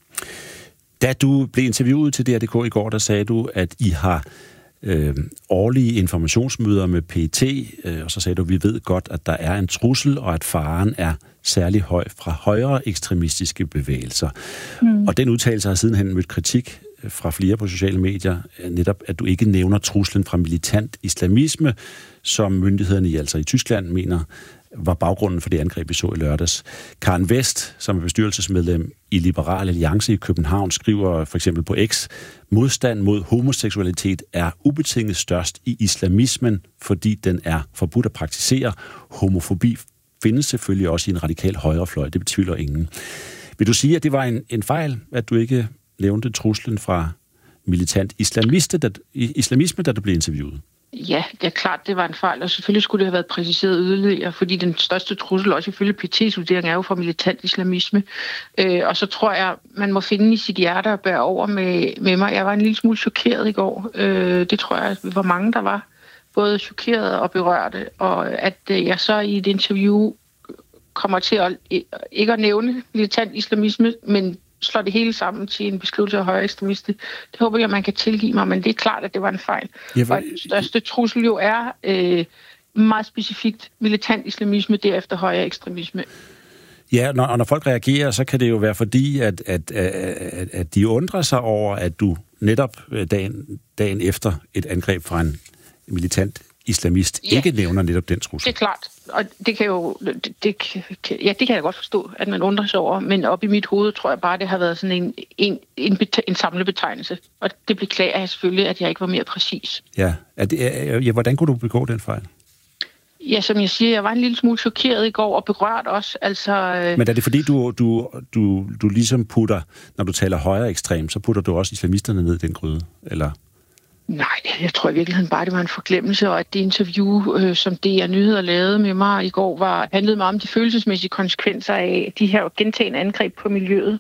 Da du blev interviewet til D R D K i går, der sagde du, at I har øh, årlige informationsmøder med P E T, øh, og så sagde du, at vi ved godt, at der er en trussel, og at faren er særlig høj fra højere ekstremistiske bevægelser. Mm. Og den udtalelse har sidenhen mødt kritik fra flere på sociale medier, netop at du ikke nævner truslen fra militant islamisme, som myndighederne i, altså i Tyskland mener, var baggrunden for det angreb, vi så i lørdags. Karen West, som er bestyrelsesmedlem i Liberal Alliance i København, skriver for eksempel på X, modstand mod homoseksualitet er ubetinget størst i islamismen, fordi den er forbudt at praktisere. Homofobi findes selvfølgelig også i en radikal højrefløj, det betvivler ingen. Vil du sige, at det var en, en fejl, at du ikke nævnte truslen fra militant islamiste, da, islamisme, da du blev interviewet? Ja, det er klart, det var en fejl, og selvfølgelig skulle det have været præciseret yderligere, fordi den største trussel, også ifølge P E T's vurdering, er jo fra militant islamisme. Øh, og så tror jeg, man må finde i sit hjerte og bære over med, med mig. Jeg var en lille smule chokeret i går. Øh, det tror jeg, vi var mange, der var både chokeret og berørte, og at øh, jeg så i et interview kommer til at ikke at nævne militant islamisme, men slår det hele sammen til en beskrivelse af højre ekstremister. Det håber jeg, man kan tilgive mig, men det er klart, at det var en fejl. Ja, for... Og den største trussel jo er øh, meget specifikt militant islamisme, derefter højre ekstremisme. Ja, når, og når folk reagerer, så kan det jo være fordi, at, at, at, at de undrer sig over, at du netop dagen, dagen efter et angreb fra en militant islamist ja. ikke nævner netop den trussel. Det er klart, og det kan jo, det, det, kan, ja, det kan jeg godt forstå, at man undrer sig over, men op i mit hoved tror jeg bare, det har været sådan en, en, en, en samlebetegnelse, og det beklager jeg selvfølgelig, at jeg ikke var mere præcis. Ja, er det, er, ja hvordan kunne du begå den fejl? Ja, som jeg siger, jeg var en lille smule chokeret i går, og berørt også, altså... Øh... Men er det fordi, du, du, du, du ligesom putter, når du taler højere ekstrem, så putter du også islamisterne ned i den gryde, eller... Nej, jeg tror i virkeligheden bare, det var en forglemmelse, og at det interview, øh, som D R Nyheder lavede med mig i går, var, handlede meget om de følelsesmæssige konsekvenser af de her gentagne angreb på miljøet.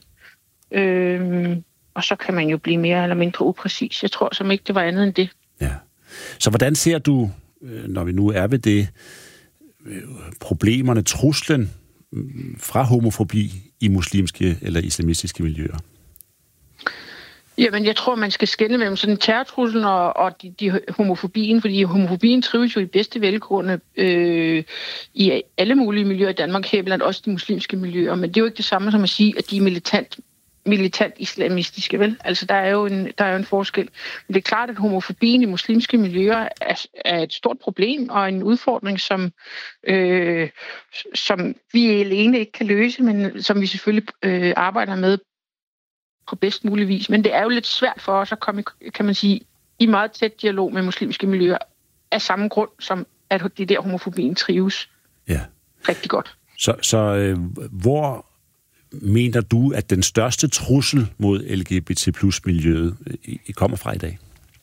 Øhm, og så kan man jo blive mere eller mindre upræcis. Jeg tror som ikke, det var andet end det. Ja. Så hvordan ser du, når vi nu er ved det, problemerne, truslen fra homofobi i muslimske eller islamistiske miljøer? Jamen, jeg tror, man skal skelne mellem sådan terrortruslen og, og de, de homofobien, fordi homofobien trives jo i bedste velgående øh, i alle mulige miljøer i Danmark, her blandt også de muslimske miljøer, men det er jo ikke det samme som at sige, at de er militant militant islamistiske, vel? Altså, der er jo en, der er jo en forskel. Men det er klart, at homofobien i muslimske miljøer er, er et stort problem og en udfordring, som, øh, som vi alene ikke kan løse, men som vi selvfølgelig øh, arbejder med på bedst mulig vis. Men det er jo lidt svært for os at komme, kan man sige, i meget tæt dialog med muslimske miljøer af samme grund, som at det der homofobien trives ja. rigtig godt. Så, så øh, hvor mener du, at den største trussel mod L G B T plus miljøet øh, kommer fra i dag?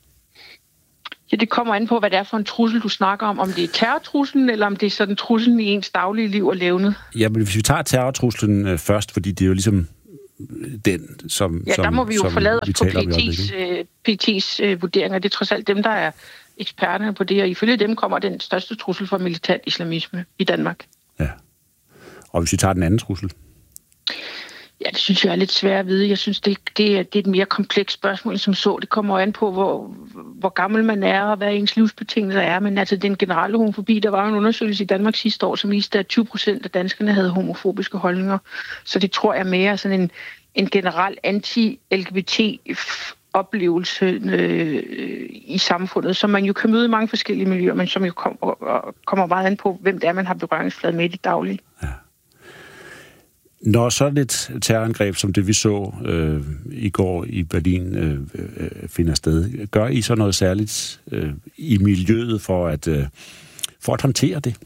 Ja, det kommer an på, hvad det er for en trussel, du snakker om. Om det er terrortruslen, eller om det er sådan truslen i ens daglige liv og levnet. Ja, men hvis vi tager terrortruslen øh, først, fordi det er jo ligesom den, som ja, der må vi jo som, forlade os på P T's, øh, P T's øh, vurderinger. Det er trods alt dem, der er eksperterne på det, og ifølge dem kommer den største trussel for militant islamisme i Danmark. Ja. Og hvis vi tager den anden trussel? Ja, det synes jeg er lidt svært at vide. Jeg synes, det, det, er, det er et mere komplekst spørgsmål, som så. Det kommer an på, hvor, hvor gammel man er, og hvad ens livsbetingelser er. Men altså, den generelle homofobi, der var en undersøgelse i Danmark sidste år, som viste, at tyve procent af danskerne havde homofobiske holdninger. Så det tror jeg mere sådan en, en generel anti-L G B T-oplevelse øh, i samfundet, som man jo kan møde i mange forskellige miljøer, men som jo kommer, kommer meget an på, hvem det er, man har berøringsflade med i det daglige. Ja. Når sådan et terrorangreb, som det vi så øh, i går i Berlin, øh, øh, finder sted, gør I så noget særligt øh, i miljøet for at, øh, for at håndtere det?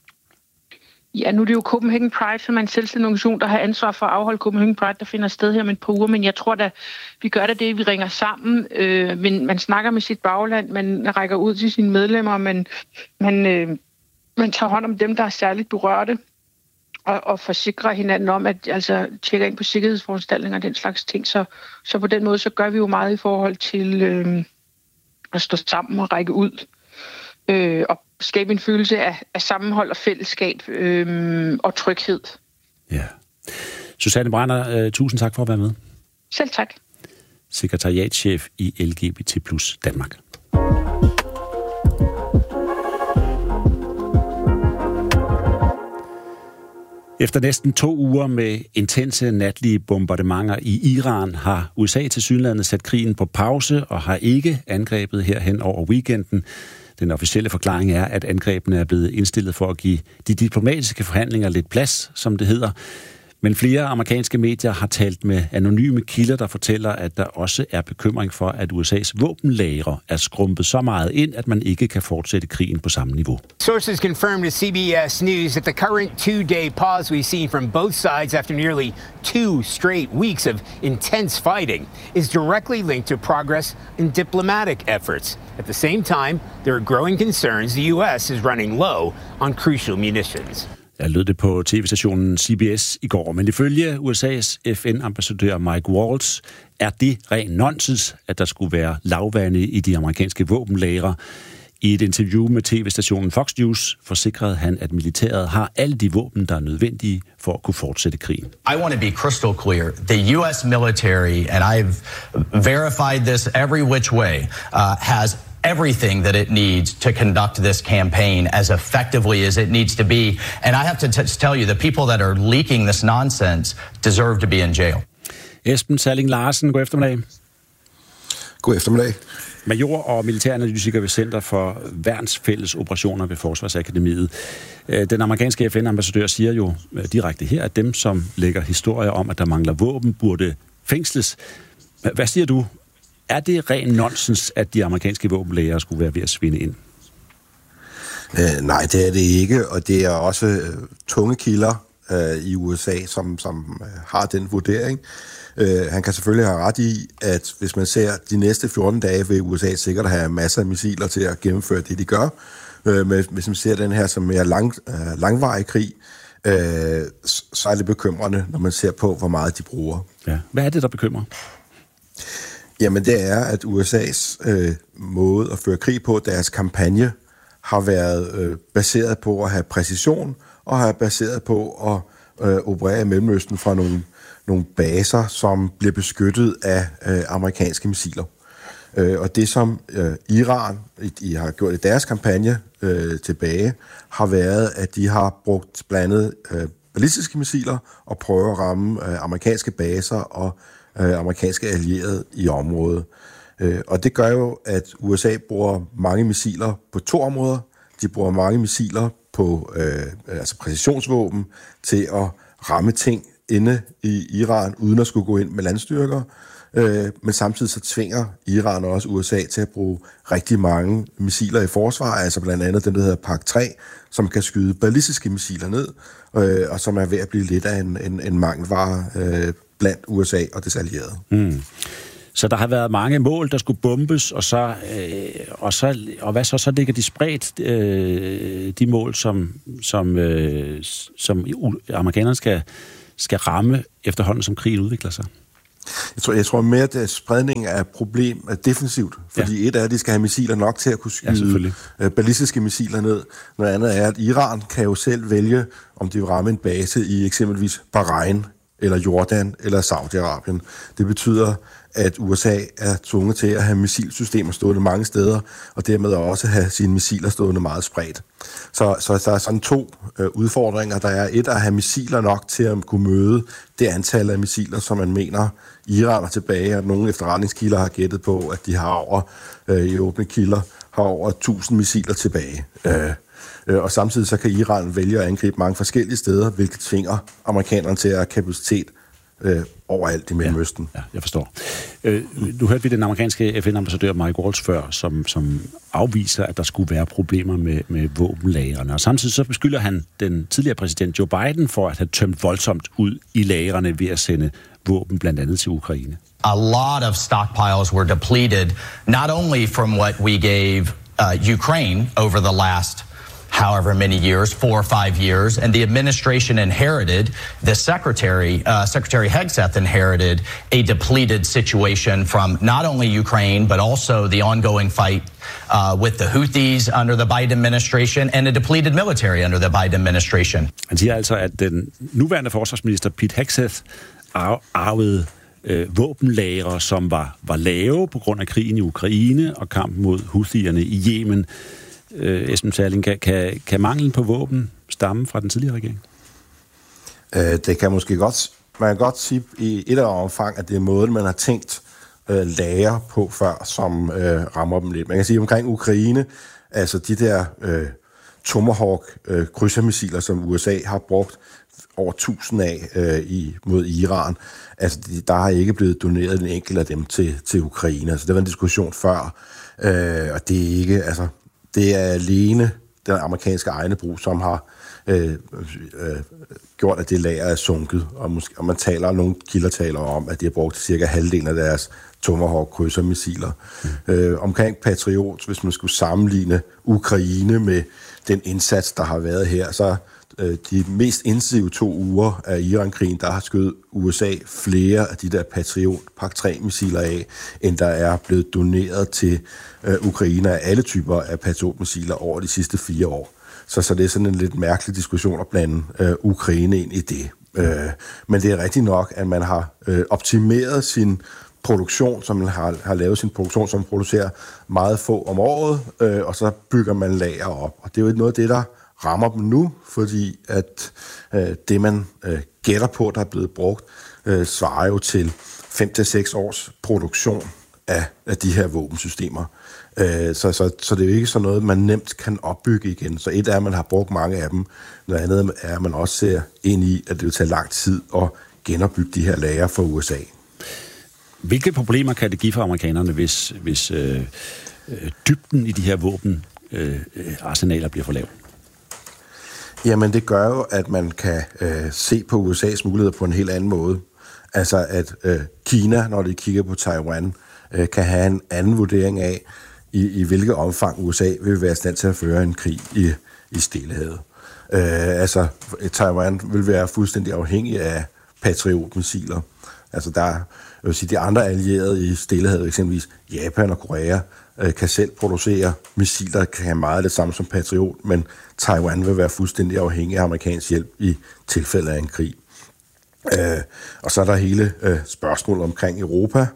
Ja, nu er det jo Copenhagen Pride, som er en selvstændig organisation, der har ansvar for at afholde Copenhagen Pride, der finder sted her om et par uger, men jeg tror da, vi gør det, det vi ringer sammen, øh, men man snakker med sit bagland, man rækker ud til sine medlemmer, man, man, øh, man tager hånd om dem, der er særligt berørte, og, og forsikrer hinanden om, at altså tjekker ind på sikkerhedsforanstaltninger og den slags ting. Så, så på den måde, så gør vi jo meget i forhold til øh, at stå sammen og række ud øh, og skabe en følelse af, af sammenhold og fællesskab øh, og tryghed. Ja. Susanne Brænder, øh, tusind tak for at være med. Selv tak. Sekretariatschef i L G B T plus Danmark. Efter næsten to uger med intense natlige bombardementer i Iran har U S A tilsyneladende sat krigen på pause og har ikke angrebet herhen over weekenden. Den officielle forklaring er, at angrebene er blevet indstillet for at give de diplomatiske forhandlinger lidt plads, som det hedder. Men flere amerikanske medier har talt med anonyme kilder, der fortæller, at der også er bekymring for, at U S A's våbenlagre er skrumpet så meget ind, at man ikke kan fortsætte krigen på samme niveau. Sources confirmed to C B S News that the current two-day pause we've seen from both sides after nearly two straight weeks of intense fighting is directly linked to progress in diplomatic efforts. At the same time, there are growing concerns the U S is running low on crucial munitions. Jeg lød det på tv-stationen C B S i går, men ifølge U S A's F N-ambassadør Mike Waltz er det ren nonsens, at der skulle være lavvande i de amerikanske våbenlagre. I et interview med tv-stationen Fox News forsikrede han, at militæret har alle de våben, der er nødvendige for at kunne fortsætte krigen. I want to be crystal clear. The U S military, and I've verified this every which way, uh, has everything that it needs to conduct this campaign as effectively as it needs to be. And I have to t- tell you, the people that are leaking this nonsense deserve to be in jail. Esben Salling Larsen, god eftermiddag. God eftermiddag. Major og militæranalytiker ved Center for Værnsfælles Operationer ved Forsvarsakademiet. Den amerikanske F N-ambassadør siger jo direkte her, at dem, som lægger historier om, at der mangler våben, burde fængsles. Hvad siger du? Er det ren nonsens, at de amerikanske våbenlagre skulle være ved at svinde ind? Øh, nej, det er det ikke, og det er også øh, tunge kilder øh, i U S A, som, som øh, har den vurdering. Øh, han kan selvfølgelig have ret i, at hvis man ser de næste fjorten dage, vil U S A sikkert have masser af missiler til at gennemføre det, de gør. Øh, men hvis man ser den her som mere lang, øh, langvarig krig, øh, så er det bekymrende, når man ser på, hvor meget de bruger. Ja. Hvad er det, der bekymrer? Jamen det er, at U S A's øh, måde at føre krig på, deres kampagne, har været øh, baseret på at have præcision, og har baseret på at øh, operere i Mellemøsten fra nogle, nogle baser, som bliver beskyttet af øh, amerikanske missiler. Øh, og det, som øh, Iran de har gjort i deres kampagne øh, tilbage, har været, at de har brugt blandet øh, ballistiske missiler og prøver at ramme øh, amerikanske baser og øh, amerikanske allierede i området. Øh, og det gør jo, at U S A bruger mange missiler på to områder. De bruger mange missiler på øh, altså præcisionsvåben til at ramme ting inde i Iran, uden at skulle gå ind med landstyrker. Øh, men samtidig så tvinger Iran og også U S A til at bruge rigtig mange missiler i forsvar, altså blandt andet den, der hedder P A C tre, som kan skyde ballistiske missiler ned, øh, og som er ved at blive lidt af en, en, en mangelvare øh, blandt U S A og dets allierede. Mm. Så der har været mange mål, der skulle bombes, og så øh, og så og hvad så så ligger de spredt øh, de mål, som som øh, som amerikanerne skal skal ramme efterhånden, som krigen udvikler sig. Jeg tror, jeg tror mere, at spredningen af problem er defensivt, fordi ja. et er, at de skal have missiler nok til at kunne skyde ja, ballistiske missiler ned. Noget andet er, at Iran kan jo selv vælge, om de vil ramme en base i eksempelvis Bahrain, eller Jordan, eller Saudi-Arabien. Det betyder, at U S A er tvunget til at have missilsystemer stående mange steder, og dermed også have sine missiler stående meget spredt. Så, så der er sådan to øh, udfordringer. Der er et at have missiler nok til at kunne møde det antal af missiler, som man mener Iran er tilbage, og nogle efterretningskilder har gættet på, at de har over, øh, i åbne kilder, har over tusind missiler tilbage. Øh, Og samtidig så kan Iran vælge at angribe mange forskellige steder, hvilket tvinger amerikanerne til at have kapacitet øh, overalt i Mellemøsten. Ja, ja, jeg forstår. Øh, nu hørte vi den amerikanske F N-ambassadør Mike Waltz før, som, som afviser, at der skulle være problemer med, med våbenlagrene. Og samtidig så beskylder han den tidligere præsident Joe Biden for at have tømt voldsomt ud i lagrene ved at sende våben blandt andet til Ukraine. A lot of stockpiles were depleted, not only from what we gave uh, Ukraine over the last however many years, four or five years, and the administration inherited, the secretary, uh, Secretary Hegseth inherited a depleted situation from not only Ukraine, but also the ongoing fight uh, with the Houthis under the Biden administration, and a depleted military under the Biden administration. Han siger altså, at den nuværende forsvarsminister Pete Hegseth arvede øh, våbenlagre, som var, var lave på grund af krigen i Ukraine og kampen mod Houthierne i Yemen. Øh, Esben Salling, kan, kan, kan manglen på våben stamme fra den tidligere regering? Øh, det kan måske godt, man kan godt sige i et af omfang, at det er måden, man har tænkt øh, lager på før, som øh, rammer dem lidt. Man kan sige omkring Ukraine, altså de der øh, Tomahawk øh, krydsermissiler, som U S A har brugt over tusind af øh, i, mod Iran, altså de, der har ikke blevet doneret en enkelt af dem til, til Ukraine. Altså det var en diskussion før, øh, og det er ikke, altså det er alene den amerikanske egne brug, som har øh, øh, gjort, at det lager er sunket. Og, måske, og man taler, nogle kilder taler om, at de har brugt cirka halvdelen af deres Tomahawk-krydsermissiler. Mm. Øh, omkring Patriot, hvis man skulle sammenligne Ukraine med den indsats, der har været her, så øh, de mest intensive to uger af Iran-krigen, der har skød U S A flere af de der Patriot P A C tre missiler af, end der er blevet doneret til øh, Ukraine af alle typer af Patriot-missiler over de sidste fire år. Så, så det er sådan en lidt mærkelig diskussion at blande øh, Ukraine ind i det. Øh, men det er rigtigt nok, at man har øh, optimeret sin produktion, som man har, har lavet sin produktion, som producerer meget få om året, øh, og så bygger man lager op. Og det er jo noget af det, der rammer dem nu, fordi at øh, det, man øh, gætter på, der er blevet brugt, øh, svarer jo til fem til seks års produktion af, af de her våbensystemer. Øh, så, så, så det er jo ikke sådan noget, man nemt kan opbygge igen. Så et er, at man har brugt mange af dem. Noget andet er, at man også ser ind i, at det vil tage lang tid at genopbygge de her lager for U S A. Hvilke problemer kan det give for amerikanerne, hvis, hvis øh, øh, dybden i de her våbenarsenaler øh, bliver for lav? Jamen, det gør jo, at man kan øh, se på U S A's muligheder på en helt anden måde. Altså, at øh, Kina, når de kigger på Taiwan, øh, kan have en anden vurdering af, i, i hvilket omfang U S A vil være i stand til at føre en krig i, i Stillehavet. Øh, altså, Taiwan vil være fuldstændig afhængig af Patriot-missiler. Altså, der jeg vil sige, de andre allierede i Stillehavet, eksempelvis Japan og Korea, øh, kan selv producere missiler, der kan have meget af det samme som Patriot, men Taiwan vil være fuldstændig afhængig af amerikansk hjælp i tilfælde af en krig. Øh, og så er der hele øh, spørgsmålet omkring Europa,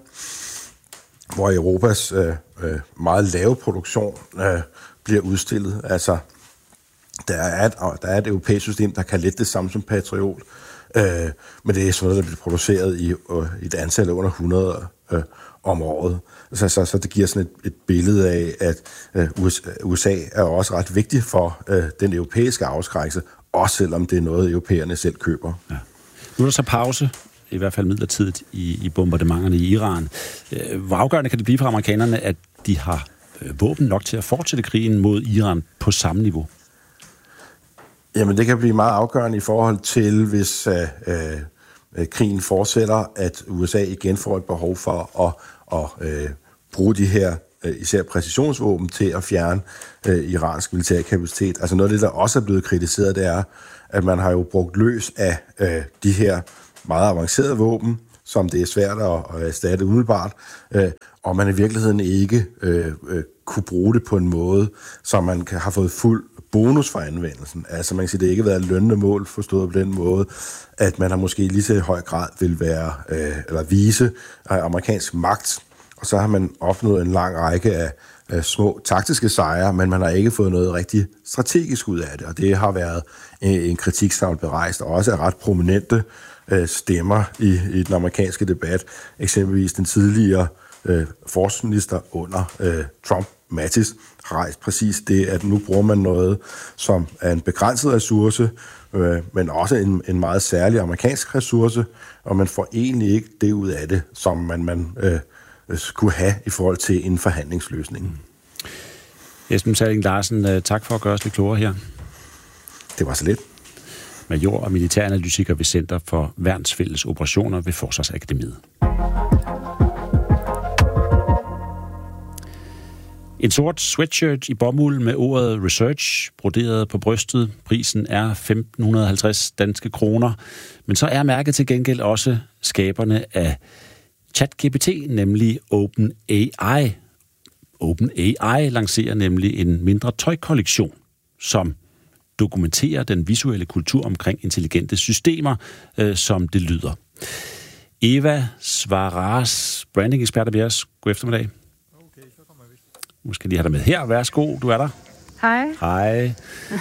hvor Europas øh, øh, meget lave produktion øh, bliver udstillet. Altså, der er et, der er et europæisk system, der kan lidt det samme som Patriot, øh, men det er sådan noget, der bliver produceret i, øh, i et antal af under hundrede øh, om året. Så, så, så det giver sådan et, et billede af, at øh, U S A er også ret vigtigt for øh, den europæiske afskrækkelse, også selvom det er noget, europæerne selv køber. Ja. Nu er der så pause, i hvert fald midlertidigt, i, i bombardementerne i Iran. Hvor afgørende kan det blive for amerikanerne, at de har våben nok til at fortsætte krigen mod Iran på samme niveau? Jamen, det kan blive meget afgørende i forhold til, hvis øh, øh, krigen fortsætter, at U S A igen får et behov for at, at øh, bruge de her øh, især præcisionsvåben til at fjerne øh, iransk militær kapacitet. Altså noget af det, der også er blevet kritiseret, det er, at man har jo brugt løs af øh, de her meget avancerede våben, som det er svært at erstatte umiddelbart, øh, og man i virkeligheden ikke øh, øh, kunne bruge det på en måde, så man kan, har fået fuld bonus for anvendelsen. Altså man kan sige, det ikke har været lønnende mål forstået på den måde, at man har måske lige så i høj grad vil være, øh, eller vise øh, amerikansk magt, og så har man opnået en lang række af øh, små taktiske sejre, men man har ikke fået noget rigtig strategisk ud af det, og det har været øh, en kritik, som er berejst, og også er ret prominente øh, stemmer i, i den amerikanske debat. Eksempelvis den tidligere øh, forsvarsminister under øh, Trump, Mattis, har rejst præcis det, at nu bruger man noget, som er en begrænset ressource, øh, men også en, en meget særlig amerikansk ressource, og man får egentlig ikke det ud af det, som man, man øh, skulle have i forhold til en forhandlingsløsning. Esben Salling Larsen, tak for at gøre os lidt klogere her. Det var så lidt. Major og militæranalytiker ved Center for Værnsfælles Operationer ved Forsvarsakademiet. En sort sweatshirt i bomuld med ordet research broderet på brystet. Prisen er femten halvtreds danske kroner. Men så er mærket til gengæld også skaberne af ChatGPT, nemlig OpenAI. OpenAI lancerer nemlig en mindre tøjkollektion, som dokumenterer den visuelle kultur omkring intelligente systemer, øh, som det lyder. Eva Svaras, branding-ekspert ved os. God eftermiddag. Okay, så kommer vi. Nu skal lige have dig med her. Værsgo, du er der. Hej. Hej.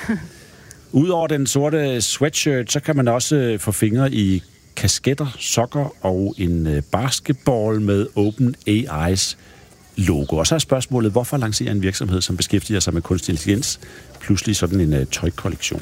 Udover den sorte sweatshirt, så kan man også få fingre i kasketter, sokker og en basketball med OpenAI's logo. Og så er spørgsmålet, hvorfor lancerer en virksomhed, som beskæftiger sig med kunstig intelligens, pludselig sådan en uh, tøjkollektion?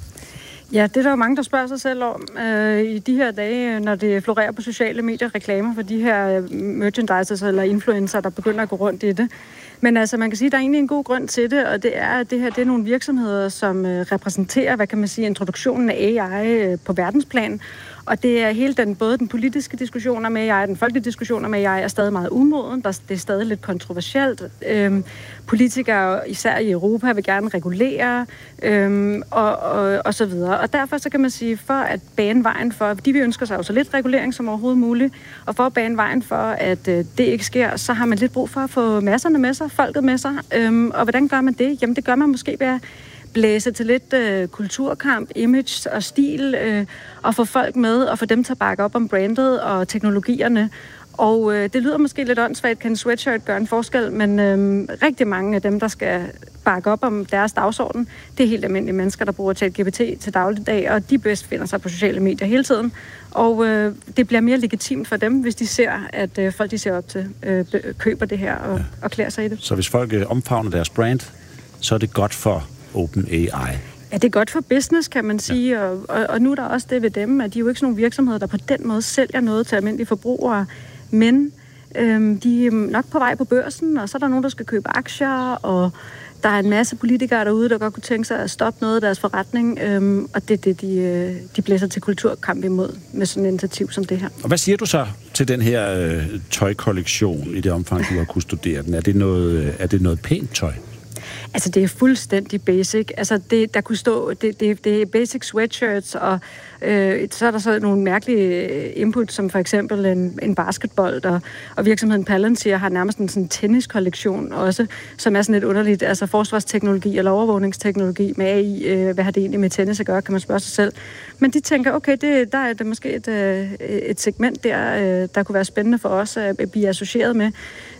Ja, det er der jo mange, der spørger sig selv om øh, i de her dage, når det florerer på sociale medier, reklamer for de her merchandisers eller influencer, der begynder at gå rundt i det. Men altså, man kan sige, at der er egentlig en god grund til det, og det er, at det her det er nogle virksomheder, som øh, repræsenterer, hvad kan man sige, introduktionen af A I øh, på verdensplan. Og det er hele den, både den politiske diskussion om A I, den folkelige diskussion om A I er stadig meget umoden. Det er stadig lidt kontroversielt. Øhm, politikere, især i Europa, vil gerne regulere, øhm, og, og, og så videre. Og derfor så kan man sige, for at bane vejen for, de vi ønsker sig jo så lidt regulering som overhovedet muligt, og for at bane vejen for, at øh, det ikke sker, så har man lidt brug for at få masserne med sig, folket med sig. Øhm, og hvordan gør man det? Jamen det gør man måske ved at blæse til lidt øh, kulturkamp, image og stil, øh, og få folk med, og få dem til at bakke op om brandet og teknologierne. Og øh, det lyder måske lidt åndssvagt, kan en sweatshirt gøre en forskel, men øh, rigtig mange af dem, der skal bakke op om deres dagsorden, det er helt almindelige mennesker, der bruger ChatGPT til dagligdag, og de bedst finder sig på sociale medier hele tiden. Og øh, det bliver mere legitimt for dem, hvis de ser, at øh, folk de ser op til, øh, køber det her og, ja. og klæder sig i det. Så hvis folk øh, omfavner deres brand, så er det godt for OpenAI. Ja, det er godt for business, kan man sige, ja. og, og, og nu er der også det ved dem, at de er jo ikke sådan nogle virksomheder, der på den måde sælger noget til almindelige forbrugere, men øhm, de er nok på vej på børsen, og så er der nogen, der skal købe aktier, og der er en masse politikere derude, der godt kunne tænke sig at stoppe noget af deres forretning, øhm, og det er det, de, de blæser til kulturkamp imod med sådan et initiativ som det her. Og hvad siger du så til den her øh, tøjkollektion i det omfang, du har kunnet studere den? Er det noget, er det noget pænt tøj? Altså, det er fuldstændig basic. Altså, det, der kunne stå, det, det, det er basic sweatshirts, og øh, så er der så nogle mærkelige input, som for eksempel en, en basketbold, og, og virksomheden Palantir har nærmest en sådan tenniskollektion også, som er sådan lidt underligt, altså forsvarsteknologi eller overvågningsteknologi med A I, øh, hvad har det egentlig med tennis at gøre, kan man spørge sig selv. Men de tænker, okay, det, der er det måske et, et segment der, øh, der kunne være spændende for os at blive associeret med.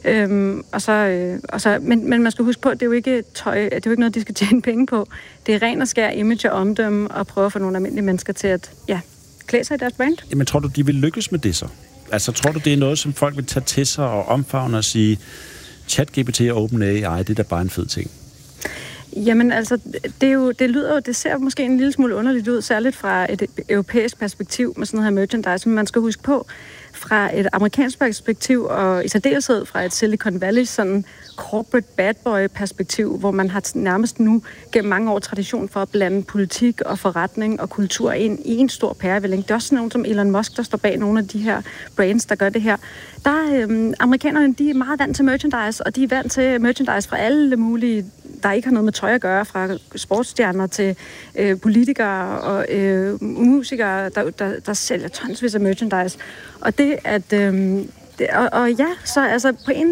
Øhm, og så, øh, og så, men, men man skal huske på, at det er jo ikke tøj, det er jo ikke noget, de skal tjene penge på. Det er ren og skær image og omdømme og prøve at få nogle almindelige mennesker til at ja, klæde sig i deres brand. Jamen, tror du, de vil lykkes med det så? Altså, tror du, det er noget, som folk vil tage til sig og omfavne og sige, ChatGPT og OpenAI, det er da bare en fed ting? Jamen altså, det, er jo, det lyder jo, det ser måske en lille smule underligt ud, særligt fra et europæisk perspektiv med sådan noget her merchandise, men man skal huske på, fra et amerikansk perspektiv, og i særdeleshed fra et Silicon Valley sådan corporate bad boy perspektiv, hvor man har nærmest nu gennem mange år tradition for at blande politik og forretning og kultur ind i en stor pærevælling. Det er også sådan nogen som Elon Musk, der står bag nogle af de her brands, der gør det her. Der øhm, amerikanerne, de er meget vant til merchandise, og de er vant til merchandise fra alle mulige, der ikke har noget med tøj at gøre, fra sportsstjerner til øh, politikere og øh, musikere, der, der, der sælger tonsvis af merchandise. Og det at... Øh, det, og, og ja, så altså på en